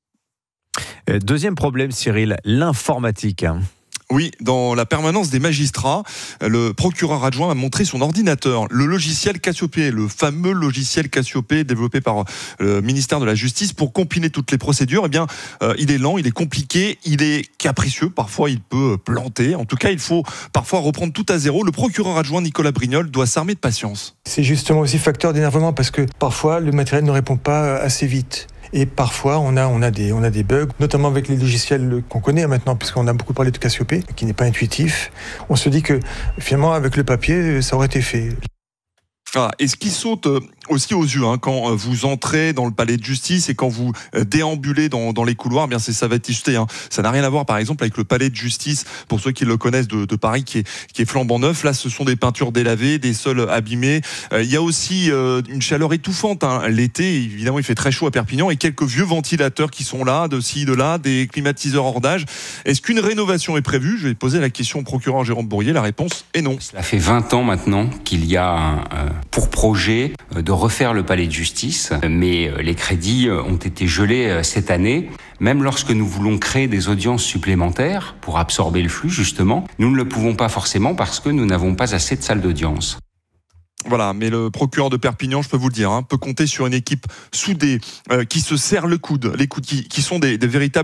Deuxième problème, Cyril, l'informatique. Oui, dans la permanence des magistrats, le procureur adjoint m'a montré son ordinateur, le logiciel Cassiopée, le fameux logiciel Cassiopée développé par le ministère de la Justice pour compiler toutes les procédures. Eh bien, euh, il est lent, il est compliqué, il est capricieux, parfois il peut planter. En tout cas, il faut parfois reprendre tout à zéro. Le procureur adjoint Nicolas Brignol doit s'armer de patience. C'est justement aussi facteur d'énervement parce que parfois le matériel ne répond pas assez vite. Et parfois, on a, on, a des, on a des bugs, notamment avec les logiciels qu'on connaît maintenant, puisqu'on a beaucoup parlé de Cassiopée, qui n'est pas intuitif. On se dit que finalement, avec le papier, ça aurait été fait. Ah, et ce qui saute aussi aux yeux hein, quand vous entrez dans le palais de justice et quand vous déambulez dans, dans les couloirs, eh bien c'est ça va être illustré. Hein. Ça n'a rien à voir par exemple avec le palais de justice, pour ceux qui le connaissent de, de Paris, qui est, qui est flambant neuf. Là, ce sont des peintures délavées, des sols abîmés. Euh, il y a aussi euh, une chaleur étouffante. Hein. L'été, évidemment, il fait très chaud à Perpignan et quelques vieux ventilateurs qui sont là, de ci, de là, des climatiseurs hors d'âge. Est-ce qu'une rénovation est prévue ? Je vais poser la question au procureur Jérôme Bourrier. La réponse est non. Cela fait vingt ans maintenant qu'il y a un, euh, pour projet de refaire le palais de justice, mais les crédits ont été gelés cette année. Même lorsque nous voulons créer des audiences supplémentaires pour absorber le flux, justement, nous ne le pouvons pas forcément parce que nous n'avons pas assez de salles d'audience. Voilà, mais le procureur de Perpignan, je peux vous le dire, hein, peut compter sur une équipe soudée, euh, qui se serre le coude, les coudes, qui, qui sont des, des véritables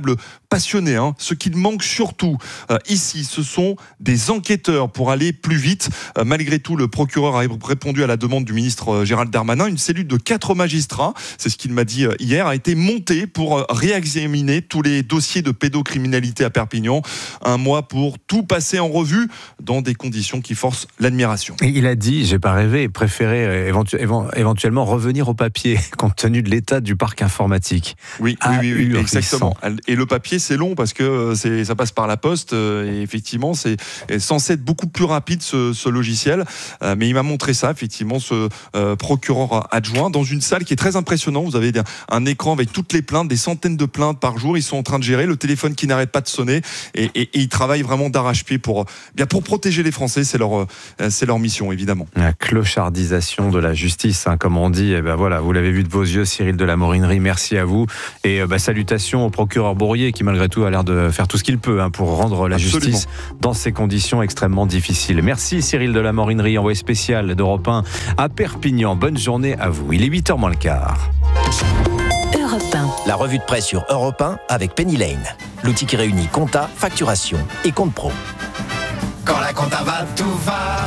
passionnés. Hein. Ce qu'il manque surtout euh, ici, ce sont des enquêteurs pour aller plus vite. Euh, malgré tout, le procureur a répondu à la demande du ministre euh, Gérald Darmanin. Une cellule de quatre magistrats, c'est ce qu'il m'a dit euh, hier, a été montée pour euh, réexaminer tous les dossiers de pédocriminalité à Perpignan. Un mois pour tout passer en revue dans des conditions qui forcent l'admiration. Et il a dit, j'ai pas rêvé, préféré éventu- éventuellement revenir au papier compte tenu de l'état du parc informatique. Oui, oui, oui, oui, exactement. Et le papier, c'est long parce que c'est, ça passe par la poste. Et effectivement, c'est censé être beaucoup plus rapide ce, ce logiciel. Euh, mais il m'a montré ça, effectivement, ce euh, procureur adjoint, dans une salle qui est très impressionnante. Vous avez un écran avec toutes les plaintes, des centaines de plaintes par jour. Ils sont en train de gérer le téléphone qui n'arrête pas de sonner. Et, et, et ils travaillent vraiment d'arrache-pied pour, bien, pour protéger les Français. C'est leur, c'est leur mission, évidemment. La clochardisation de la justice, hein, comme on dit. Et ben voilà, vous l'avez vu de vos yeux, Cyril de la Morinerie. Merci à vous. Et bah, salutations au procureur Bourrier qui, malgré tout, a l'air de faire tout ce qu'il peut hein, pour rendre la Absolument. justice dans ces conditions extrêmement difficiles. Merci Cyril de la Morinerie, envoyé spécial d'Europe un à Perpignan. Bonne journée à vous. Il est huit heures moins le quart. Europe un. La revue de presse sur Europe un avec Penny Lane. L'outil qui réunit compta, facturation et compte pro. Quand la compta va, tout va.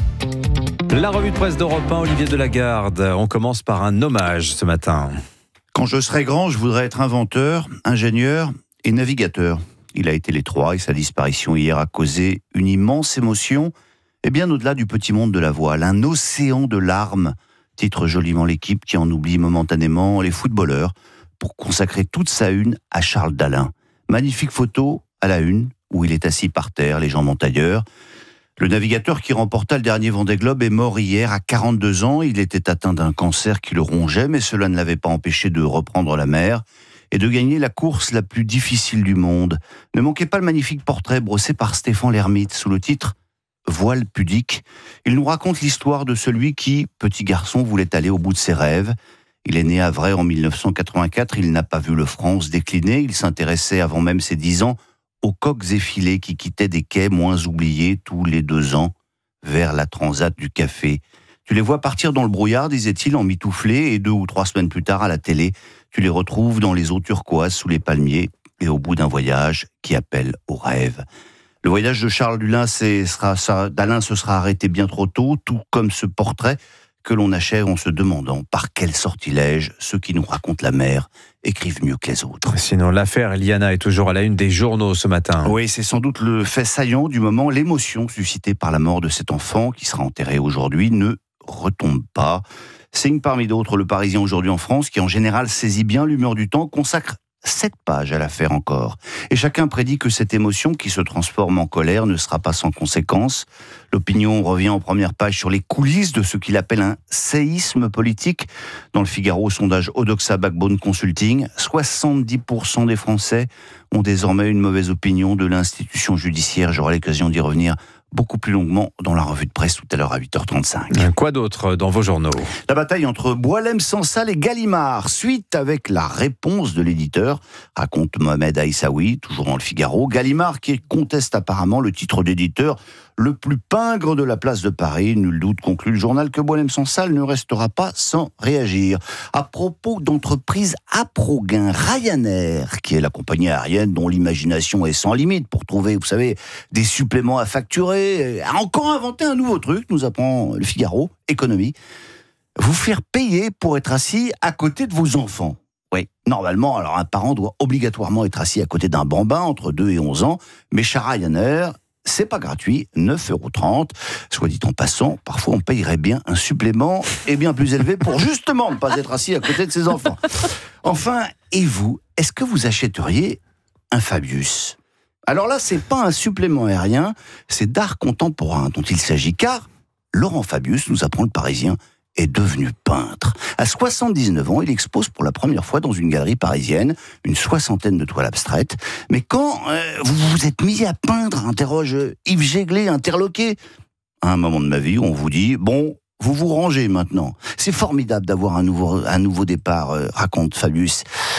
La revue de presse d'Europe un, Olivier Delagarde. On commence par un hommage ce matin. Quand je serai grand, je voudrais être inventeur, ingénieur et navigateur. Il a été les trois et sa disparition hier a causé une immense émotion. Et bien au-delà du petit monde de la voile, un océan de larmes, titre joliment l'équipe qui en oublie momentanément les footballeurs pour consacrer toute sa une à Charles Dalin. Magnifique photo à la une où il est assis par terre, les jambes en tailleur. Le navigateur qui remporta le dernier Vendée Globe est mort hier à quarante-deux ans. Il était atteint d'un cancer qui le rongeait, mais cela ne l'avait pas empêché de reprendre la mer et de gagner la course la plus difficile du monde. Ne manquez pas le magnifique portrait brossé par Stéphane Lermite sous le titre « Voile pudique ». Il nous raconte l'histoire de celui qui, petit garçon, voulait aller au bout de ses rêves. Il est né à Vraie en mille neuf cent quatre-vingt-quatre, il n'a pas vu le France décliner, il s'intéressait avant même ses dix ans aux coques effilées qui quittaient des quais moins oubliés tous les deux ans vers la transat du café. Tu les vois partir dans le brouillard, disait-il, en mitouflé, et deux ou trois semaines plus tard, à la télé, tu les retrouves dans les eaux turquoises sous les palmiers, et au bout d'un voyage qui appelle au rêve. Le voyage de Charles Dalin, c'est, sera, ça, Dalin se sera arrêté bien trop tôt, tout comme ce portrait que l'on achève en se demandant par quel sortilège ceux qui nous racontent la mer écrivent mieux que les autres. Sinon, l'affaire Eliana est toujours à la une des journaux ce matin. Oui, c'est sans doute le fait saillant du moment. L'émotion suscitée par la mort de cet enfant qui sera enterré aujourd'hui ne retombe pas. Signe parmi d'autres Le Parisien aujourd'hui en France, qui en général saisit bien l'humeur du temps, consacre sept pages à l'affaire encore. Et chacun prédit que cette émotion qui se transforme en colère ne sera pas sans conséquences. L'Opinion revient en première page sur les coulisses de ce qu'il appelle un séisme politique. Dans le Figaro, sondage Odoxa Backbone Consulting, soixante-dix pour cent des Français ont désormais une mauvaise opinion de l'institution judiciaire. J'aurai l'occasion d'y revenir beaucoup plus longuement dans la revue de presse tout à l'heure à huit heures trente-cinq. Quoi d'autre dans vos journaux ? La bataille entre Boualem Sansal et Gallimard, suite avec la réponse de l'éditeur, raconte Mohamed Aïssaoui, toujours dans le Figaro. Gallimard qui conteste apparemment le titre d'éditeur le plus pingre de la place de Paris. Nul doute, conclut le journal, que Boualem Sansal ne restera pas sans réagir. À propos d'entreprises à pro-gain, Ryanair, qui est la compagnie aérienne dont l'imagination est sans limite pour trouver, vous savez, des suppléments à facturer, a encore inventé un nouveau truc, nous apprend le Figaro, économie. Vous faire payer pour être assis à côté de vos enfants. Oui, normalement, alors un parent doit obligatoirement être assis à côté d'un bambin entre deux et onze ans, mais chez Ryanair, c'est pas gratuit, neuf euros trente. Soit dit en passant, parfois on payerait bien un supplément et bien plus élevé pour justement ne pas être assis à côté de ses enfants. Enfin, et vous, est-ce que vous achèteriez un Fabius ? Alors là, c'est pas un supplément aérien, c'est d'art contemporain dont il s'agit, car Laurent Fabius, nous apprend le Parisien, est devenu peintre. À soixante-dix-neuf ans, il expose pour la première fois dans une galerie parisienne une soixantaine de toiles abstraites. Mais quand euh, vous vous êtes mis à peindre, interroge Yves Jéglé, interloqué. À un moment de ma vie, on vous dit, bon, vous vous rangez maintenant. C'est formidable d'avoir un nouveau, un nouveau départ, euh, raconte Fabius.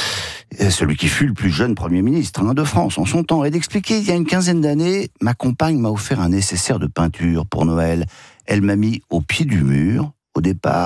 Celui qui fut le plus jeune Premier ministre hein, de France en son temps, et d'expliquer, il y a une quinzaine d'années, ma compagne m'a offert un nécessaire de peinture pour Noël. Elle m'a mis au pied du mur. Au départ,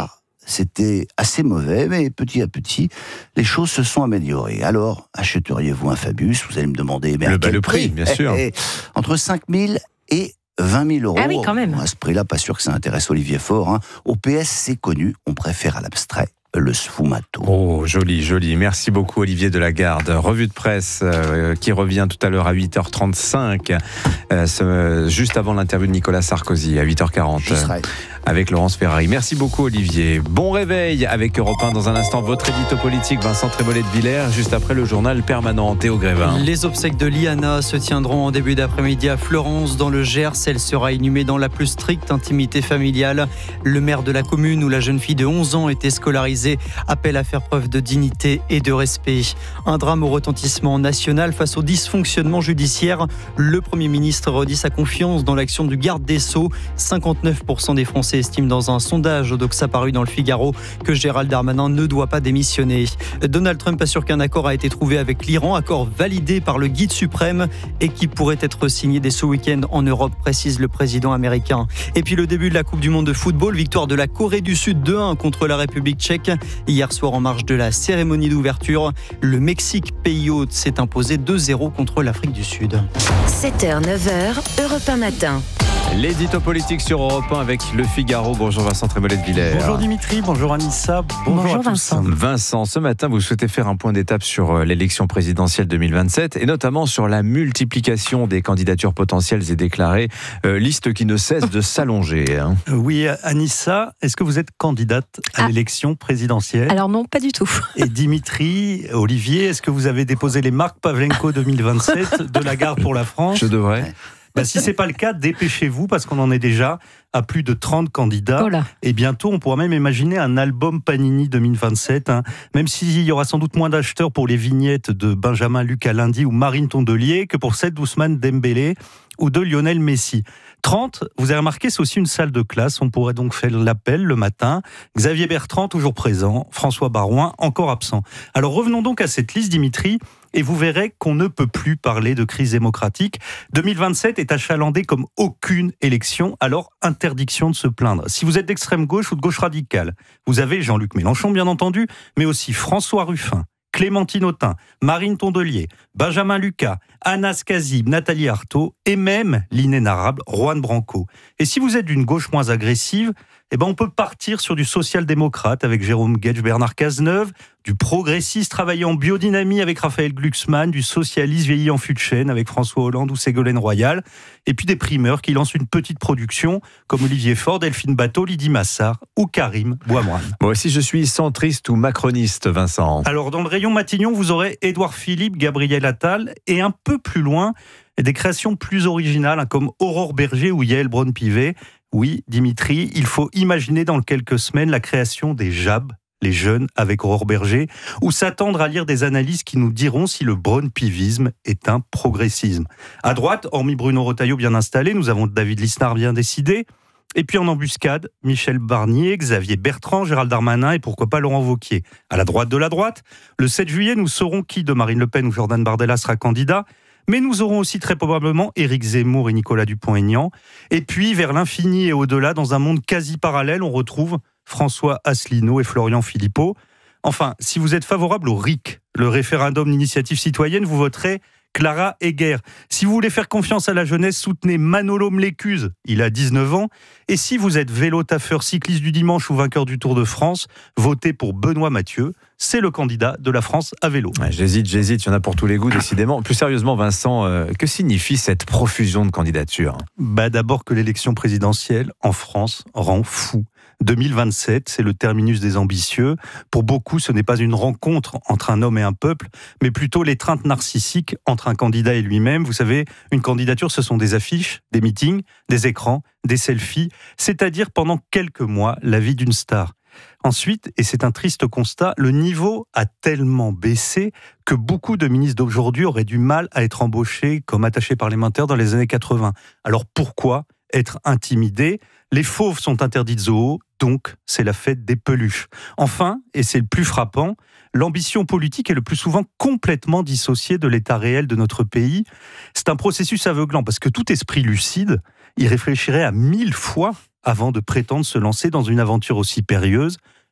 c'était assez mauvais, mais petit à petit, les choses se sont améliorées. Alors, achèteriez-vous un Fabius? Vous allez me demander, mais le, à bah, quel le prix, prix bien sûr. Eh, eh, entre cinq mille et vingt mille euros. Ah oui, quand même. À ce prix-là, pas sûr que ça intéresse Olivier Faure. Hein. Au P S, c'est connu, on préfère à l'abstrait le sfumato. Oh, joli, joli. Merci beaucoup, Olivier Delagarde. Revue de presse euh, qui revient tout à l'heure à huit heures trente-cinq, euh, ce, juste avant l'interview de Nicolas Sarkozy à huit heures quarante. J'y serai. Avec Laurence Ferrari. Merci beaucoup, Olivier. Bon réveil avec Europe un. Dans un instant, votre édito politique, Vincent Trémolet de Villers, juste après le journal permanent. Théo Grévin. Les obsèques de Liana se tiendront en début d'après-midi à Fleurance, dans le Gers. Elle sera inhumée dans la plus stricte intimité familiale. Le maire de la commune où la jeune fille de onze ans était scolarisée appelle à faire preuve de dignité et de respect. Un drame au retentissement national face au dysfonctionnement judiciaire. Le Premier ministre redit sa confiance dans l'action du garde des Sceaux. cinquante-neuf pour cent des Français estiment dans un sondage Odoxa paru dans le Figaro que Gérald Darmanin ne doit pas démissionner. Donald Trump assure qu'un accord a été trouvé avec l'Iran, accord validé par le guide suprême et qui pourrait être signé dès ce week-end en Europe, précise le président américain. Et puis le début de la Coupe du Monde de football, victoire de la Corée du Sud deux un contre la République tchèque. Hier soir, en marge de la cérémonie d'ouverture, le Mexique, pays hôte, s'est imposé deux zéro contre l'Afrique du Sud. sept heures neuf heures, Europe un matin. L'édito politique sur Europe un avec Le Figaro. Bonjour Vincent Trémolet de Villers. Bonjour Dimitri, bonjour Anissa, bonjour, bonjour à tous. Vincent. Vincent, ce matin, vous souhaitez faire un point d'étape sur l'élection présidentielle deux mille vingt-sept et notamment sur la multiplication des candidatures potentielles et déclarées, euh, liste qui ne cesse de s'allonger. Hein. Oui, Anissa, est-ce que vous êtes candidate à ah. l'élection présidentielle? Alors non, pas du tout. Et Dimitri, Olivier, est-ce que vous avez déposé les marques Pavlenko deux mille vingt-sept de la Garde pour la France? Je devrais. Bah, si ce n'est pas le cas, dépêchez-vous parce qu'on en est déjà à plus de trente candidats. Oh et bientôt, on pourra même imaginer un album Panini deux mille vingt-sept. Hein. Même s'il y aura sans doute moins d'acheteurs pour les vignettes de Benjamin Lucas Lundi ou Marine Tondelier que pour celle d'Ousmane Dembélé ou de Lionel Messi. trente, vous avez remarqué, c'est aussi une salle de classe. On pourrait donc faire l'appel le matin. Xavier Bertrand, toujours présent. François Barouin, encore absent. Alors revenons donc à cette liste, Dimitri. Et vous verrez qu'on ne peut plus parler de crise démocratique. deux mille vingt-sept est achalandé comme aucune élection, alors interdiction de se plaindre. Si vous êtes d'extrême gauche ou de gauche radicale, vous avez Jean-Luc Mélenchon, bien entendu, mais aussi François Ruffin, Clémentine Autain, Marine Tondelier, Benjamin Lucas, Anas Kazib, Nathalie Arthaud et même l'inénarrable Juan Branco. Et si vous êtes d'une gauche moins agressive, eh ben on peut partir sur du social-démocrate avec Jérôme Guedj, Bernard Cazeneuve, du progressiste travaillé en biodynamie avec Raphaël Glucksmann, du socialiste vieilli en fût de chêne avec François Hollande ou Ségolène Royal, et puis des primeurs qui lancent une petite production comme Olivier Faure, Delphine Bateau, Lydie Massard ou Karim Boismoine. Bon, si je suis centriste ou macroniste, Vincent. Alors dans le rayon Matignon, vous aurez Édouard Philippe, Gabriel Attal, et un peu plus loin, des créations plus originales hein, comme Aurore Berger ou Yael Braun-Pivet. Oui, Dimitri, il faut imaginer dans quelques semaines la création des J A B, les jeunes avec Aurore Berger, ou s'attendre à lire des analyses qui nous diront si le braun-pivisme est un progressisme. À droite, hormis Bruno Retailleau bien installé, nous avons David Lisnard bien décidé, et puis en embuscade, Michel Barnier, Xavier Bertrand, Gérald Darmanin et pourquoi pas Laurent Wauquiez. À la droite de la droite, le sept juillet, nous saurons qui de Marine Le Pen ou Jordan Bardella sera candidat. Mais nous aurons aussi très probablement Éric Zemmour et Nicolas Dupont-Aignan. Et puis, vers l'infini et au-delà, dans un monde quasi parallèle, on retrouve François Asselineau et Florian Philippot. Enfin, si vous êtes favorable au R I C, le référendum d'initiative citoyenne, vous voterez Clara Egger. Si vous voulez faire confiance à la jeunesse, soutenez Manolo Mlécuse, il a dix-neuf ans. Et si vous êtes vélo-taffeur, cycliste du dimanche ou vainqueur du Tour de France, votez pour Benoît Mathieu. C'est le candidat de la France à vélo. Ouais, j'hésite, j'hésite, il y en a pour tous les goûts, décidément. Plus sérieusement, Vincent, euh, que signifie cette profusion de candidatures ? Bah, d'abord que l'élection présidentielle en France rend fou. deux mille vingt-sept, c'est le terminus des ambitieux. Pour beaucoup, ce n'est pas une rencontre entre un homme et un peuple, mais plutôt l'étreinte narcissique entre un candidat et lui-même. Vous savez, une candidature, ce sont des affiches, des meetings, des écrans, des selfies, c'est-à-dire pendant quelques mois, la vie d'une star. Ensuite, et c'est un triste constat, le niveau a tellement baissé que beaucoup de ministres d'aujourd'hui auraient du mal à être embauchés comme attachés parlementaires dans les années quatre-vingts. Alors pourquoi être intimidés ? Les fauves sont interdits de zoo, donc c'est la fête des peluches. Enfin, et c'est le plus frappant, l'ambition politique est le plus souvent complètement dissociée de l'état réel de notre pays. C'est un processus aveuglant parce que tout esprit lucide y réfléchirait à mille fois avant de prétendre se lancer dans une aventure aussi périlleuse.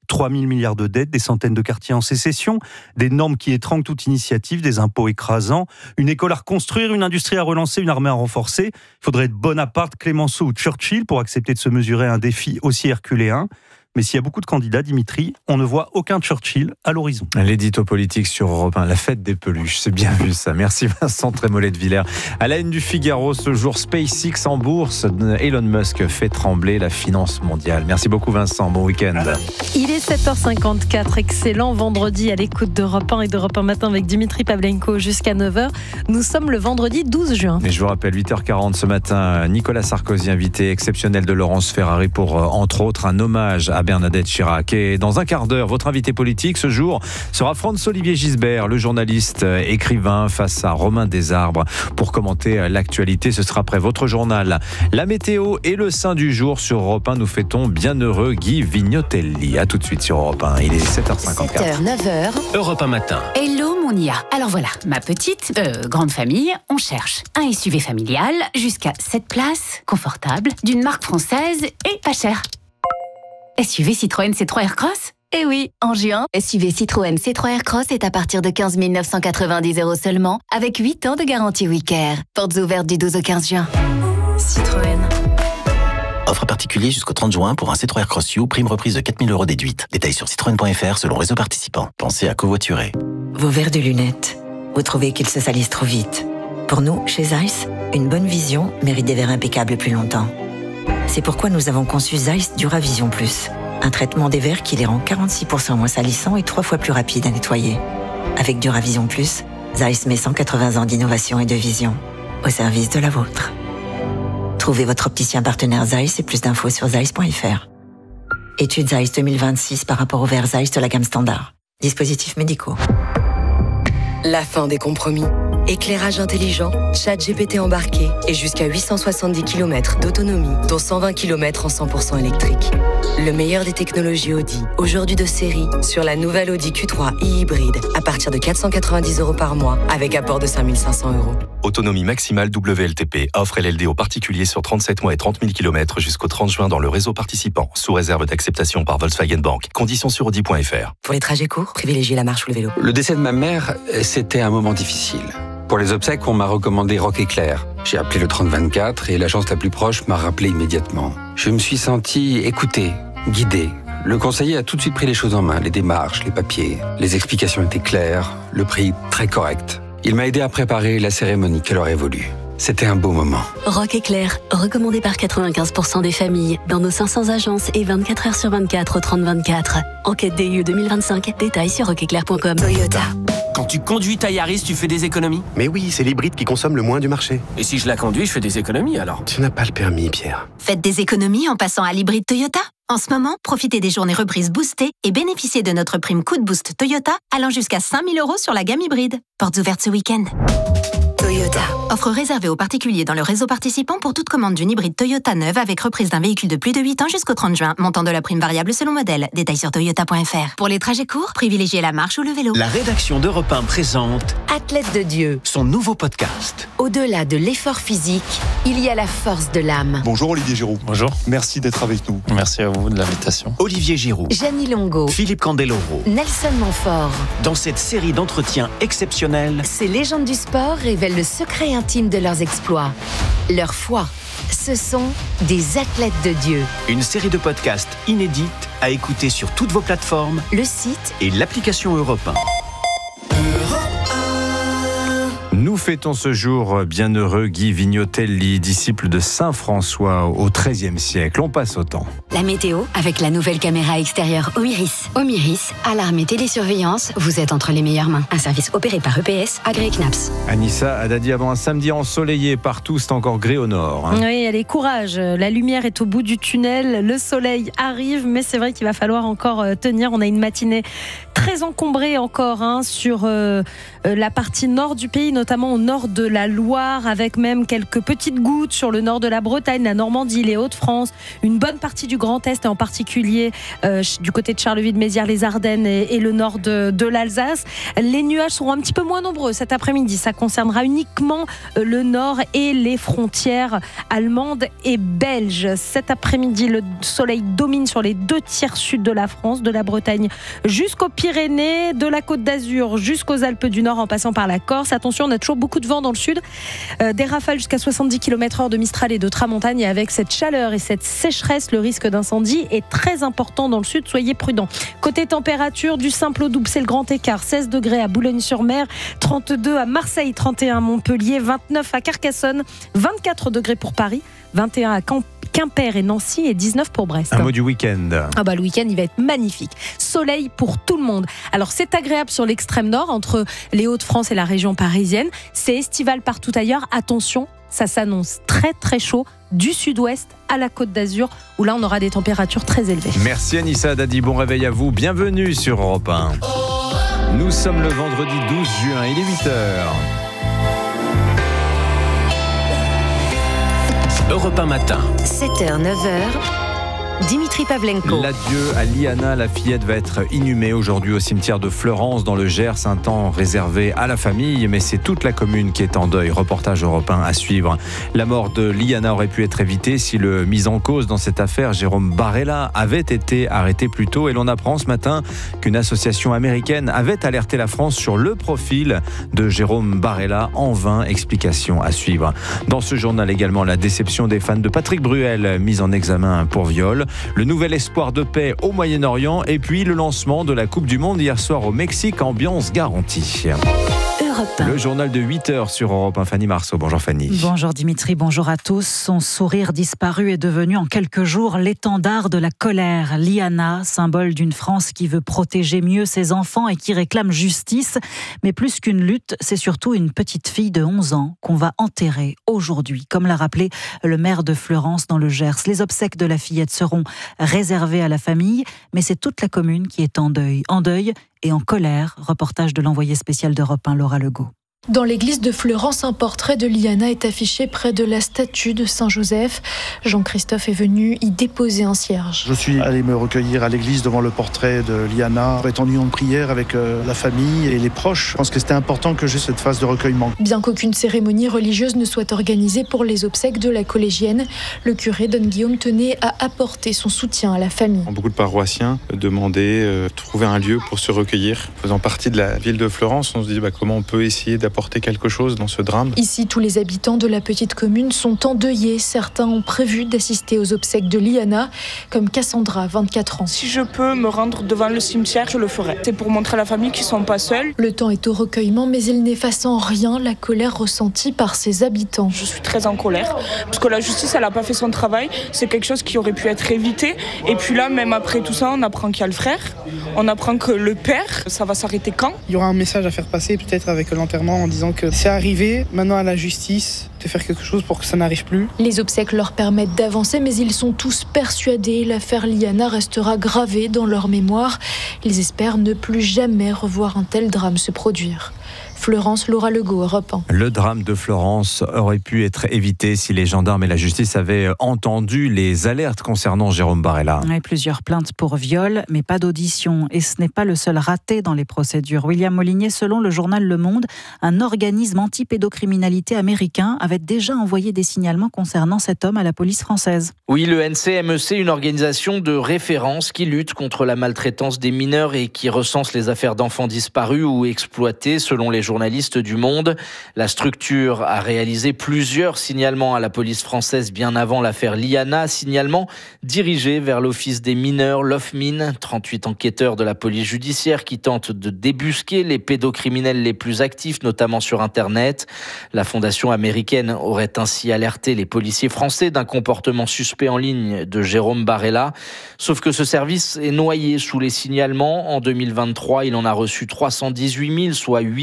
trois mille milliards de dettes, des centaines de quartiers en sécession, des normes qui étranglent toute initiative, des impôts écrasants, une école à reconstruire, une industrie à relancer, une armée à renforcer. Il faudrait être Bonaparte, Clémenceau ou Churchill pour accepter de se mesurer à un défi aussi herculéen. Mais s'il y a beaucoup de candidats, Dimitri, on ne voit aucun Churchill à l'horizon. L'édito politique sur Europe un, la fête des peluches, c'est bien vu ça. Merci Vincent Trémollet de Villers. À la une du Figaro, ce jour, SpaceX en bourse. Elon Musk fait trembler la finance mondiale. Merci beaucoup Vincent, bon week-end. Il est sept heures cinquante-quatre, excellent vendredi à l'écoute d'Europe un et d'Europe un Matin avec Dimitri Pavlenko jusqu'à neuf heures. Nous sommes le vendredi douze juin. Et je vous rappelle, huit heures quarante ce matin, Nicolas Sarkozy, invité exceptionnel de Laurence Ferrari pour, entre autres, un hommage à Bernadette Chirac. Et dans un quart d'heure, votre invité politique ce jour sera Franz-Olivier Gisbert, le journaliste écrivain, face à Romain Desarbres pour commenter l'actualité. Ce sera après votre journal. La météo et le saint du jour sur Europe un. Nous fêtons bienheureux Guy Vignotelli. A tout de suite sur Europe un. Il est sept heures cinquante-quatre. sept heures, neuf heures. Europe un Matin. Hello mon I A. Alors voilà, ma petite, euh, grande famille, on cherche un S U V familial jusqu'à sept places, confortable, d'une marque française et pas cher. S U V Citroën C trois Aircross ? Eh oui, en juin, S U V Citroën C trois Aircross est à partir de quinze mille neuf cent quatre-vingt-dix euros seulement, avec huit ans de garantie WeCare. Portes ouvertes du douze au quinze juin. Citroën. Offre particulier jusqu'au trente juin pour un C trois Aircross U, prime reprise de quatre mille euros déduite. Détails sur citroën point f r selon réseau participant. Pensez à covoiturer. Vos verres de lunettes, vous trouvez qu'ils se salissent trop vite. Pour nous, chez Zeiss, une bonne vision mérite des verres impeccables plus longtemps. C'est pourquoi nous avons conçu Zeiss Duravision Plus, un traitement des verres qui les rend quarante-six pour cent moins salissants et trois fois plus rapides à nettoyer. Avec Duravision Plus, Zeiss met cent quatre-vingts ans d'innovation et de vision au service de la vôtre. Trouvez votre opticien partenaire Zeiss et plus d'infos sur zeiss point f r. Étude Zeiss deux mille vingt-six par rapport aux verres Zeiss de la gamme standard. Dispositifs médicaux. La fin des compromis. Éclairage intelligent, ChatGPT embarqué et jusqu'à huit cent soixante-dix kilomètres d'autonomie, dont cent vingt kilomètres en cent pour cent électrique. Le meilleur des technologies Audi, aujourd'hui de série, sur la nouvelle Audi Q trois e-hybride, à partir de quatre cent quatre-vingt-dix euros par mois, avec apport de cinq mille cinq cents euros. Autonomie maximale W L T P. Offre L L D aux particuliers sur trente-sept mois et trente mille kilomètres jusqu'au trente juin dans le réseau participant, sous réserve d'acceptation par Volkswagen Bank. Conditions sur audi point f r. Pour les trajets courts, privilégiez la marche ou le vélo. Le décès de ma mère, c'était un moment difficile. Pour les obsèques, on m'a recommandé Rock Éclair. J'ai appelé le trente vingt-quatre et l'agence la plus proche m'a rappelé immédiatement. Je me suis senti écouté, guidé. Le conseiller a tout de suite pris les choses en main, les démarches, les papiers. Les explications étaient claires, le prix très correct. Il m'a aidé à préparer la cérémonie qu'elle aurait voulu. C'était un beau moment. Rock Éclair, recommandé par quatre-vingt-quinze pour cent des familles, dans nos cinq cents agences et vingt-quatre heures sur vingt-quatre au trente vingt-quatre. Enquête D U deux mille vingt-cinq, détails sur rock éclair point com. Toyota. Quand tu conduis ta Yaris, tu fais des économies ? Mais oui, c'est l'hybride qui consomme le moins du marché. Et si je la conduis, je fais des économies alors ? Tu n'as pas le permis, Pierre. Faites des économies en passant à l'hybride Toyota. En ce moment, profitez des journées reprises boostées et bénéficiez de notre prime Coup de Boost Toyota allant jusqu'à cinq mille euros sur la gamme hybride. Portes ouvertes ce week-end. Toyota. Offre réservée aux particuliers dans le réseau participant pour toute commande d'une hybride Toyota neuve avec reprise d'un véhicule de plus de huit ans jusqu'au trente juin. Montant de la prime variable selon modèle. Détails sur toyota point f r. Pour les trajets courts, privilégiez la marche ou le vélo. La rédaction d'Europe un présente Athlète de Dieu, son nouveau podcast. Au-delà de l'effort physique, il y a la force de l'âme. Bonjour Olivier Giroud. Bonjour. Merci d'être avec nous. Merci à vous de l'invitation. Olivier Giroud, Gianni Longo, Philippe Candeloro. Nelson Montfort. Dans cette série d'entretiens exceptionnels, Ces légendes du sport révèlent le secret intime de leurs exploits, leur foi. Ce sont des athlètes de Dieu. Une série de podcasts inédites à écouter sur toutes vos plateformes, le site et l'application Europe un. Nous fêtons ce jour bienheureux Guy Vignotelli, disciple de Saint François au treizième siècle. On passe au temps. La météo avec la nouvelle caméra extérieure Omiris. Omiris, alarme et télésurveillance, vous êtes entre les meilleures mains. Un service opéré par E P S, Agré Knaps. Anissa a dit avant un samedi ensoleillé partout, c'est encore gris au nord. Hein. Oui, allez, courage. La lumière est au bout du tunnel, le soleil arrive, mais c'est vrai qu'il va falloir encore tenir. On a une matinée très encombré encore hein, sur euh, la partie nord du pays, notamment au nord de la Loire, avec même quelques petites gouttes sur le nord de la Bretagne, la Normandie, les Hauts-de-France, une bonne partie du Grand Est, et en particulier euh, du côté de Charleville-Mézières, les Ardennes et, et le nord de, de l'Alsace. Les nuages seront un petit peu moins nombreux cet après-midi. Ça concernera uniquement le nord et les frontières allemandes et belges. Cet après-midi, le soleil domine sur les deux tiers sud de la France, de la Bretagne jusqu'aux Pyrénées, de la Côte d'Azur jusqu'aux Alpes du Nord en passant par la Corse. Attention, on a toujours beaucoup de vent dans le sud. Euh, des rafales jusqu'à soixante-dix kilomètres heure de Mistral et de Tramontane. Et avec cette chaleur et cette sécheresse, le risque d'incendie est très important dans le sud. Soyez prudents. Côté température, du simple au double, c'est le grand écart. seize degrés à Boulogne-sur-Mer, trente-deux à Marseille, trente et un à Montpellier, vingt-neuf à Carcassonne, vingt-quatre degrés pour Paris, vingt et un à Quimper et Nancy et dix-neuf pour Brest. Un mot du week-end. Ah bah, le week-end, il va être magnifique. Soleil pour tout le monde. Alors, c'est agréable sur l'extrême nord, entre les Hauts-de-France et la région parisienne. C'est estival partout ailleurs. Attention, ça s'annonce très très chaud du sud-ouest à la Côte d'Azur, où là, on aura des températures très élevées. Merci Anissa Dadi, bon réveil à vous. Bienvenue sur Europe un. Nous sommes le vendredi douze juin, il est huit heures. Europe un matin. sept heures, neuf heures. Dimitri Pavlenko. L'adieu à Liana, la fillette va être inhumée aujourd'hui au cimetière de Fleurance dans le Gers, un temps réservé à la famille, mais c'est toute la commune qui est en deuil. Reportage européen à suivre. La mort de Liana aurait pu être évitée si le mis en cause dans cette affaire, Jérôme Barella, avait été arrêté plus tôt. Et l'on apprend ce matin qu'une association américaine avait alerté la France sur le profil de Jérôme Barella. En vain, explication à suivre. Dans ce journal également, la déception des fans de Patrick Bruel, mis en examen pour viol. Le nouvel espoir de paix au Moyen-Orient et puis le lancement de la Coupe du Monde hier soir au Mexique, ambiance garantie. Le journal de huit heures sur Europe un, Fanny Marceau. Bonjour Fanny. Bonjour Dimitri, bonjour à tous. Son sourire disparu est devenu en quelques jours l'étendard de la colère. Liana, symbole d'une France qui veut protéger mieux ses enfants et qui réclame justice. Mais plus qu'une lutte, c'est surtout une petite fille de onze ans qu'on va enterrer aujourd'hui. Comme l'a rappelé le maire de Fleurance dans le Gers. Les obsèques de la fillette seront réservées à la famille, mais c'est toute la commune qui est en deuil. En deuil et en colère. Reportage de l'envoyée spéciale d'Europe un, Laura Legault. Dans l'église de Fleurance, un portrait de Liana est affiché près de la statue de Saint-Joseph. Jean-Christophe est venu y déposer un cierge. Je suis allé me recueillir à l'église devant le portrait de Liana, être en union de prière avec euh, la famille et les proches. Je pense que c'était important que j'ai cette phase de recueillement. Bien qu'aucune cérémonie religieuse ne soit organisée pour les obsèques de la collégienne, le curé Don Guillaume tenait à apporter son soutien à la famille. Beaucoup de paroissiens demandaient euh, trouver un lieu pour se recueillir. Faisant partie de la ville de Fleurance, on se dit bah, comment on peut essayer d'apporter apporter quelque chose dans ce drame. Ici, tous les habitants de la petite commune sont endeuillés. Certains ont prévu d'assister aux obsèques de Liana, comme Cassandra, vingt-quatre ans. Si je peux me rendre devant le cimetière, je le ferai. C'est pour montrer à la famille qu'ils ne sont pas seuls. Le temps est au recueillement, mais il n'efface en rien la colère ressentie par ses habitants. Je suis très en colère, parce que la justice, elle n'a pas fait son travail. C'est quelque chose qui aurait pu être évité. Et puis là, même après tout ça, on apprend qu'il y a le frère. On apprend que le père, ça va s'arrêter quand ? Il y aura un message à faire passer, peut-être avec l'enterrement, en disant que c'est arrivé, maintenant à la justice de faire quelque chose pour que ça n'arrive plus. Les obsèques leur permettent d'avancer, mais ils sont tous persuadés l'affaire Liana restera gravée dans leur mémoire. Ils espèrent ne plus jamais revoir un tel drame se produire. Fleurance, Laura Legault, Europe un. Le drame de Florence aurait pu être évité si les gendarmes et la justice avaient entendu les alertes concernant Jérôme Barella. Oui, plusieurs plaintes pour viol, mais pas d'audition. Et ce n'est pas le seul raté dans les procédures. William Molinier, selon le journal Le Monde, un organisme anti-pédocriminalité américain avait déjà envoyé des signalements concernant cet homme à la police française. Oui, le N C M E C, une organisation de référence qui lutte contre la maltraitance des mineurs et qui recense les affaires d'enfants disparus ou exploités, selon les journalistes du Monde. La structure a réalisé plusieurs signalements à la police française bien avant l'affaire Liana, signalements dirigés vers l'Office des mineurs, l'O F M I N, trente-huit enquêteurs de la police judiciaire qui tentent de débusquer les pédocriminels les plus actifs, notamment sur Internet. La fondation américaine aurait ainsi alerté les policiers français d'un comportement suspect en ligne de Jérôme Barella. Sauf que ce service est noyé sous les signalements. En deux mille vingt-trois, il en a reçu trois cent dix-huit mille, soit huit cent soixante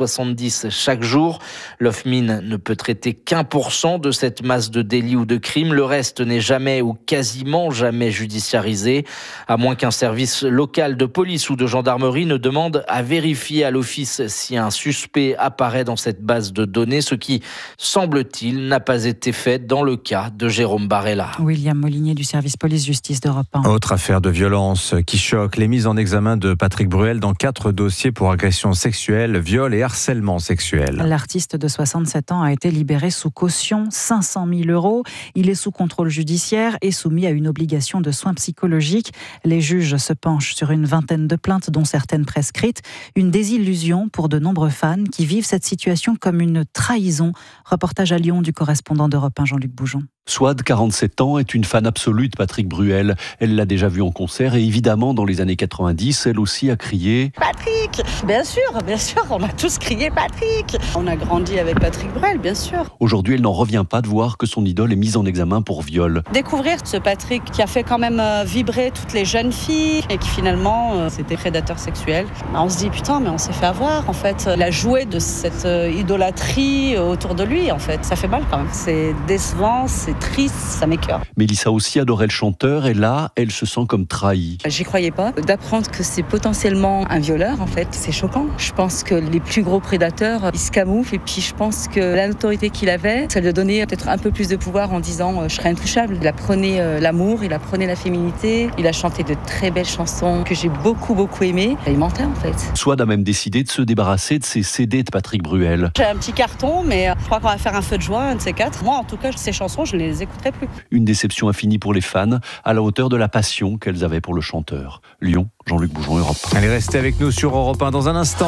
soixante-dix chaque jour. L'Ofmin ne peut traiter qu'un pour cent de cette masse de délits ou de crimes. Le reste n'est jamais ou quasiment jamais judiciarisé, à moins qu'un service local de police ou de gendarmerie ne demande à vérifier à l'office si un suspect apparaît dans cette base de données, ce qui, semble-t-il, n'a pas été fait dans le cas de Jérôme Barella. William Molinier du service police-justice d'Europe un. Autre affaire de violence qui choque, les mises en examen de Patrick Bruel dans quatre dossiers pour agression sexuelle, viol et harcèlement sexuel. L'artiste de soixante-sept ans a été libéré sous caution, cinq cent mille euros. Il est sous contrôle judiciaire et soumis à une obligation de soins psychologiques. Les juges se penchent sur une vingtaine de plaintes, dont certaines prescrites. Une désillusion pour de nombreux fans qui vivent cette situation comme une trahison. Reportage à Lyon du correspondant d'Europe un, Jean-Luc Boujon. Swad, quarante-sept ans, est une fan absolue de Patrick Bruel. Elle l'a déjà vu en concert et évidemment, dans les années quatre-vingt-dix, elle aussi a crié « Patrick !» Bien sûr, bien sûr, on a tous crié « Patrick !» On a grandi avec Patrick Bruel, bien sûr. Aujourd'hui, elle n'en revient pas de voir que son idole est mise en examen pour viol. Découvrir ce Patrick qui a fait quand même vibrer toutes les jeunes filles et qui finalement, euh, c'était prédateur sexuel. On se dit « Putain, mais on s'est fait avoir, en fait. » Il a joué de cette euh, idolâtrie autour de lui, en fait. Ça fait mal quand même. C'est décevant, c'est triste, ça m'écoeure. Mélissa aussi adorait le chanteur et là, elle se sent comme trahie. J'y croyais pas. D'apprendre que c'est potentiellement un violeur, en fait, c'est choquant. Je pense que les plus gros prédateurs, ils se camouflent et puis je pense que la notoriété qu'il avait, ça lui a donné peut-être un peu plus de pouvoir en disant euh, je serai intouchable. Il apprenait euh, l'amour, il apprenait la féminité, il a chanté de très belles chansons que j'ai beaucoup beaucoup aimées. Il mentait en fait. Swad a même décidé de se débarrasser de ses C D de Patrick Bruel. J'ai un petit carton, mais je crois qu'on va faire un feu de joie, un de ces quatre. Moi en tout cas, ces chansons, je ne les écouterai plus. Une déception infinie pour les fans, à la hauteur de la passion qu'elles avaient pour le chanteur. Lyon, Jean-Luc Boujon, Europe. Allez, restez avec nous sur Europe un dans un instant.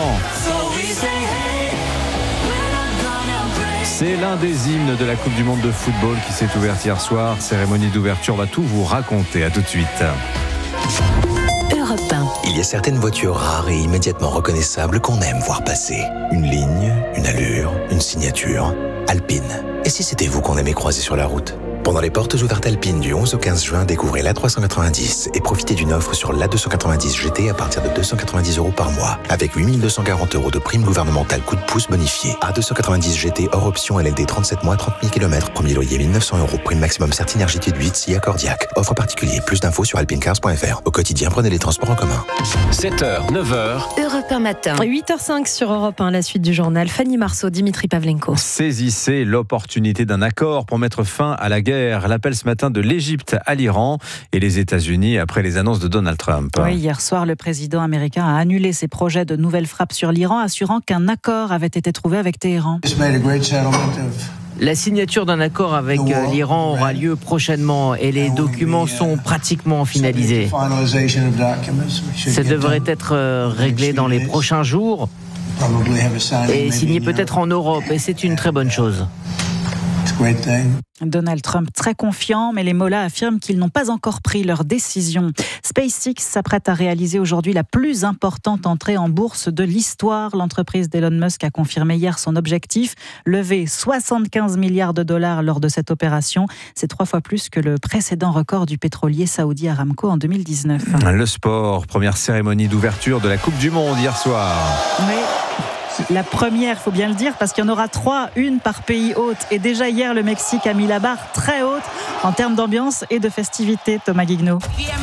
C'est l'un des hymnes de la Coupe du Monde de football qui s'est ouverte hier soir. Cérémonie d'ouverture, on va tout vous raconter. À tout de suite. Europe un. Il y a certaines voitures rares et immédiatement reconnaissables qu'on aime voir passer. Une ligne, une allure, une signature. Alpine. Et si c'était vous qu'on aimait croiser sur la route ? Pendant les portes ouvertes Alpine du onze au quinze juin, découvrez l'A trois cent quatre-vingt-dix et profitez d'une offre sur l'A deux cent quatre-vingt-dix G T à partir de deux cent quatre-vingt-dix euros par mois, avec huit mille deux cent quarante euros de prime gouvernementale coup de pouce bonifié. A deux cent quatre-vingt-dix G T hors option L L D trente-sept mois, trente mille kilomètres, premier loyer mille neuf cents euros, prime maximum Certinergie huit, si accordiaque. Offre particulier, plus d'infos sur alpinecars point f r. Au quotidien, prenez les transports en commun. sept heures, neuf heures. Europe un matin. huit heures cinq sur Europe un, la suite du journal. Fanny Marceau, Dimitri Pavlenko. Saisissez l'opportunité d'un accord pour mettre fin à la guerre. L'appel ce matin de l'Égypte à l'Iran et les États-Unis après les annonces de Donald Trump. Oui, hier soir, le président américain a annulé ses projets de nouvelles frappes sur l'Iran, assurant qu'un accord avait été trouvé avec Téhéran. La signature d'un accord avec l'Iran aura lieu prochainement et les documents sont pratiquement finalisés. Ça devrait être réglé dans les prochains jours et signé peut-être en Europe, et c'est une très bonne chose. Donald Trump très confiant, mais les mollahs affirment qu'ils n'ont pas encore pris leur décision. SpaceX s'apprête à réaliser aujourd'hui la plus importante entrée en bourse de l'histoire. L'entreprise d'Elon Musk a confirmé hier son objectif, lever soixante-quinze milliards de dollars lors de cette opération. C'est trois fois plus que le précédent record du pétrolier saoudi Aramco en deux mille dix-neuf. Le sport, première cérémonie d'ouverture de la Coupe du Monde hier soir. Oui. La première, il faut bien le dire, parce qu'il y en aura trois, une par pays hôte. Et déjà hier, le Mexique a mis la barre très haute en termes d'ambiance et de festivité. Thomas Guignaud.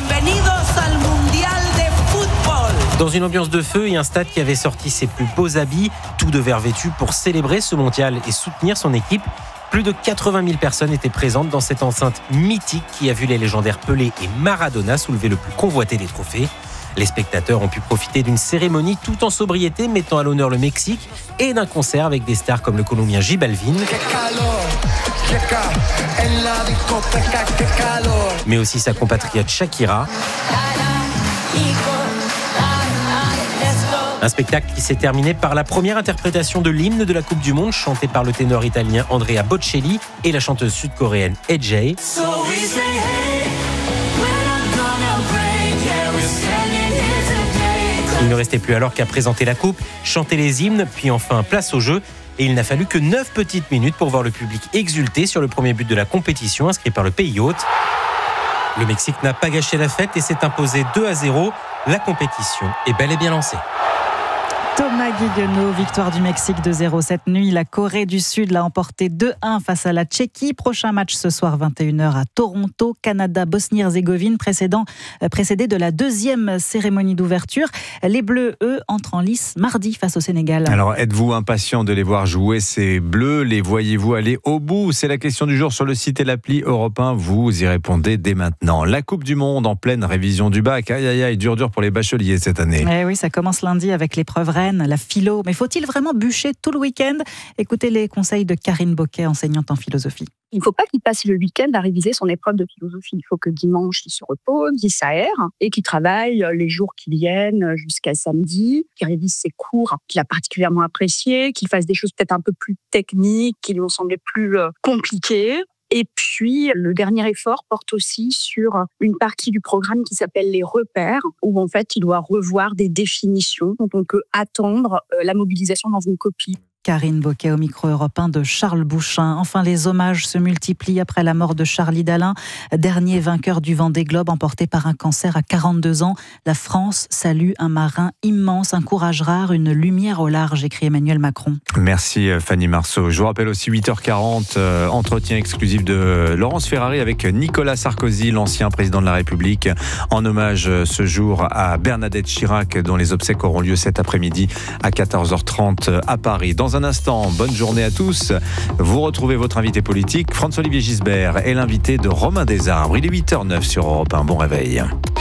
Dans une ambiance de feu et un stade qui avait sorti ses plus beaux habits, tout de vert vêtu pour célébrer ce mondial et soutenir son équipe. Plus de quatre-vingt mille personnes étaient présentes dans cette enceinte mythique qui a vu les légendaires Pelé et Maradona soulever le plus convoité des trophées. Les spectateurs ont pu profiter d'une cérémonie tout en sobriété mettant à l'honneur le Mexique et d'un concert avec des stars comme le Colombien J Balvin, mais aussi sa compatriote Shakira. Un spectacle qui s'est terminé par la première interprétation de l'hymne de la Coupe du Monde chantée par le ténor italien Andrea Bocelli et la chanteuse sud-coréenne A J. Il ne restait plus alors qu'à présenter la coupe, chanter les hymnes, puis enfin place au jeu. Et il n'a fallu que neuf petites minutes pour voir le public exulter sur le premier but de la compétition inscrit par le pays hôte. Le Mexique n'a pas gâché la fête et s'est imposé deux à zéro. La compétition est bel et bien lancée. Thomas Guilleneau, victoire du Mexique deux zéro cette nuit. La Corée du Sud l'a emporté deux un face à la Tchéquie. Prochain match ce soir vingt et une heures à Toronto. Canada, Bosnie-Herzégovine, précédent, précédé de la deuxième cérémonie d'ouverture. Les Bleus, eux, entrent en lice mardi face au Sénégal. Alors, êtes-vous impatient de les voir jouer ces Bleus? Les voyez-vous aller au bout? C'est la question du jour sur le site et l'appli Europe un. Vous y répondez dès maintenant. La Coupe du Monde en pleine révision du bac. Aïe, aïe, aïe, dur, dur pour les bacheliers cette année. Eh oui, ça commence lundi avec l'épreuve reine, la philo. Mais faut-il vraiment bûcher tout le week-end? Écoutez les conseils de Karine Boquet, enseignante en philosophie. Il ne faut pas qu'il passe le week-end à réviser son épreuve de philosophie. Il faut que dimanche, il se repose, il s'aère et qu'il travaille les jours qui viennent jusqu'à samedi, qu'il révise ses cours qu'il a particulièrement appréciés, qu'il fasse des choses peut-être un peu plus techniques, qui lui ont semblé plus compliquées. Et puis, le dernier effort porte aussi sur une partie du programme qui s'appelle les repères, où en fait, il doit revoir des définitions dont on peut attendre la mobilisation dans une copie. Karine Boquet au micro européen de Charles Bouchin. Enfin, les hommages se multiplient après la mort de Charlie Dalin, dernier vainqueur du Vendée Globe, emporté par un cancer à quarante-deux ans. La France salue un marin immense, un courage rare, une lumière au large, écrit Emmanuel Macron. Merci Fanny Marceau. Je vous rappelle aussi huit heures quarante, euh, entretien exclusif de Laurence Ferrari avec Nicolas Sarkozy, l'ancien président de la République, en hommage ce jour à Bernadette Chirac, dont les obsèques auront lieu cet après-midi à quatorze heures trente à Paris. Dans un instant, bonne journée à tous. Vous retrouvez votre invité politique, François-Olivier Gisbert, et l'invité de Romain Desarbres. Il est huit heures neuf sur Europe un. Bon réveil.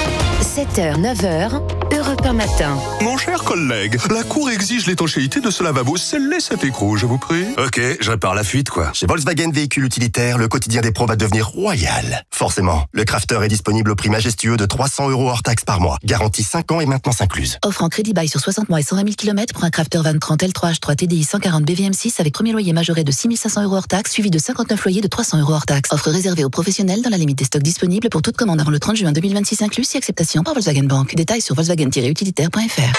sept heures, neuf heures, Europe un matin. Mon cher collègue, la Cour exige l'étanchéité de ce lavabo. Scellez cet écrou, je vous prie. Ok, je répare la fuite, quoi. Chez Volkswagen Véhicules Utilitaires, le quotidien des pros va devenir royal. Forcément, le Crafter est disponible au prix majestueux de trois cents euros hors taxe par mois. Garantie cinq ans et maintenance incluse. Offre en crédit bail sur soixante mois et cent vingt mille kilomètres pour un Crafter vingt trente L trois H trois T D I cent quarante B V M six avec premier loyer majoré de six mille cinq cents euros hors taxe, suivi de cinquante-neuf loyers de trois cents euros hors taxe. Offre réservée aux professionnels dans la limite des stocks disponibles pour toute commande avant le trente juin deux mille vingt-six inclus, si acceptation par Volkswagen Bank. Détails sur volkswagen tiret utilitaire point f r.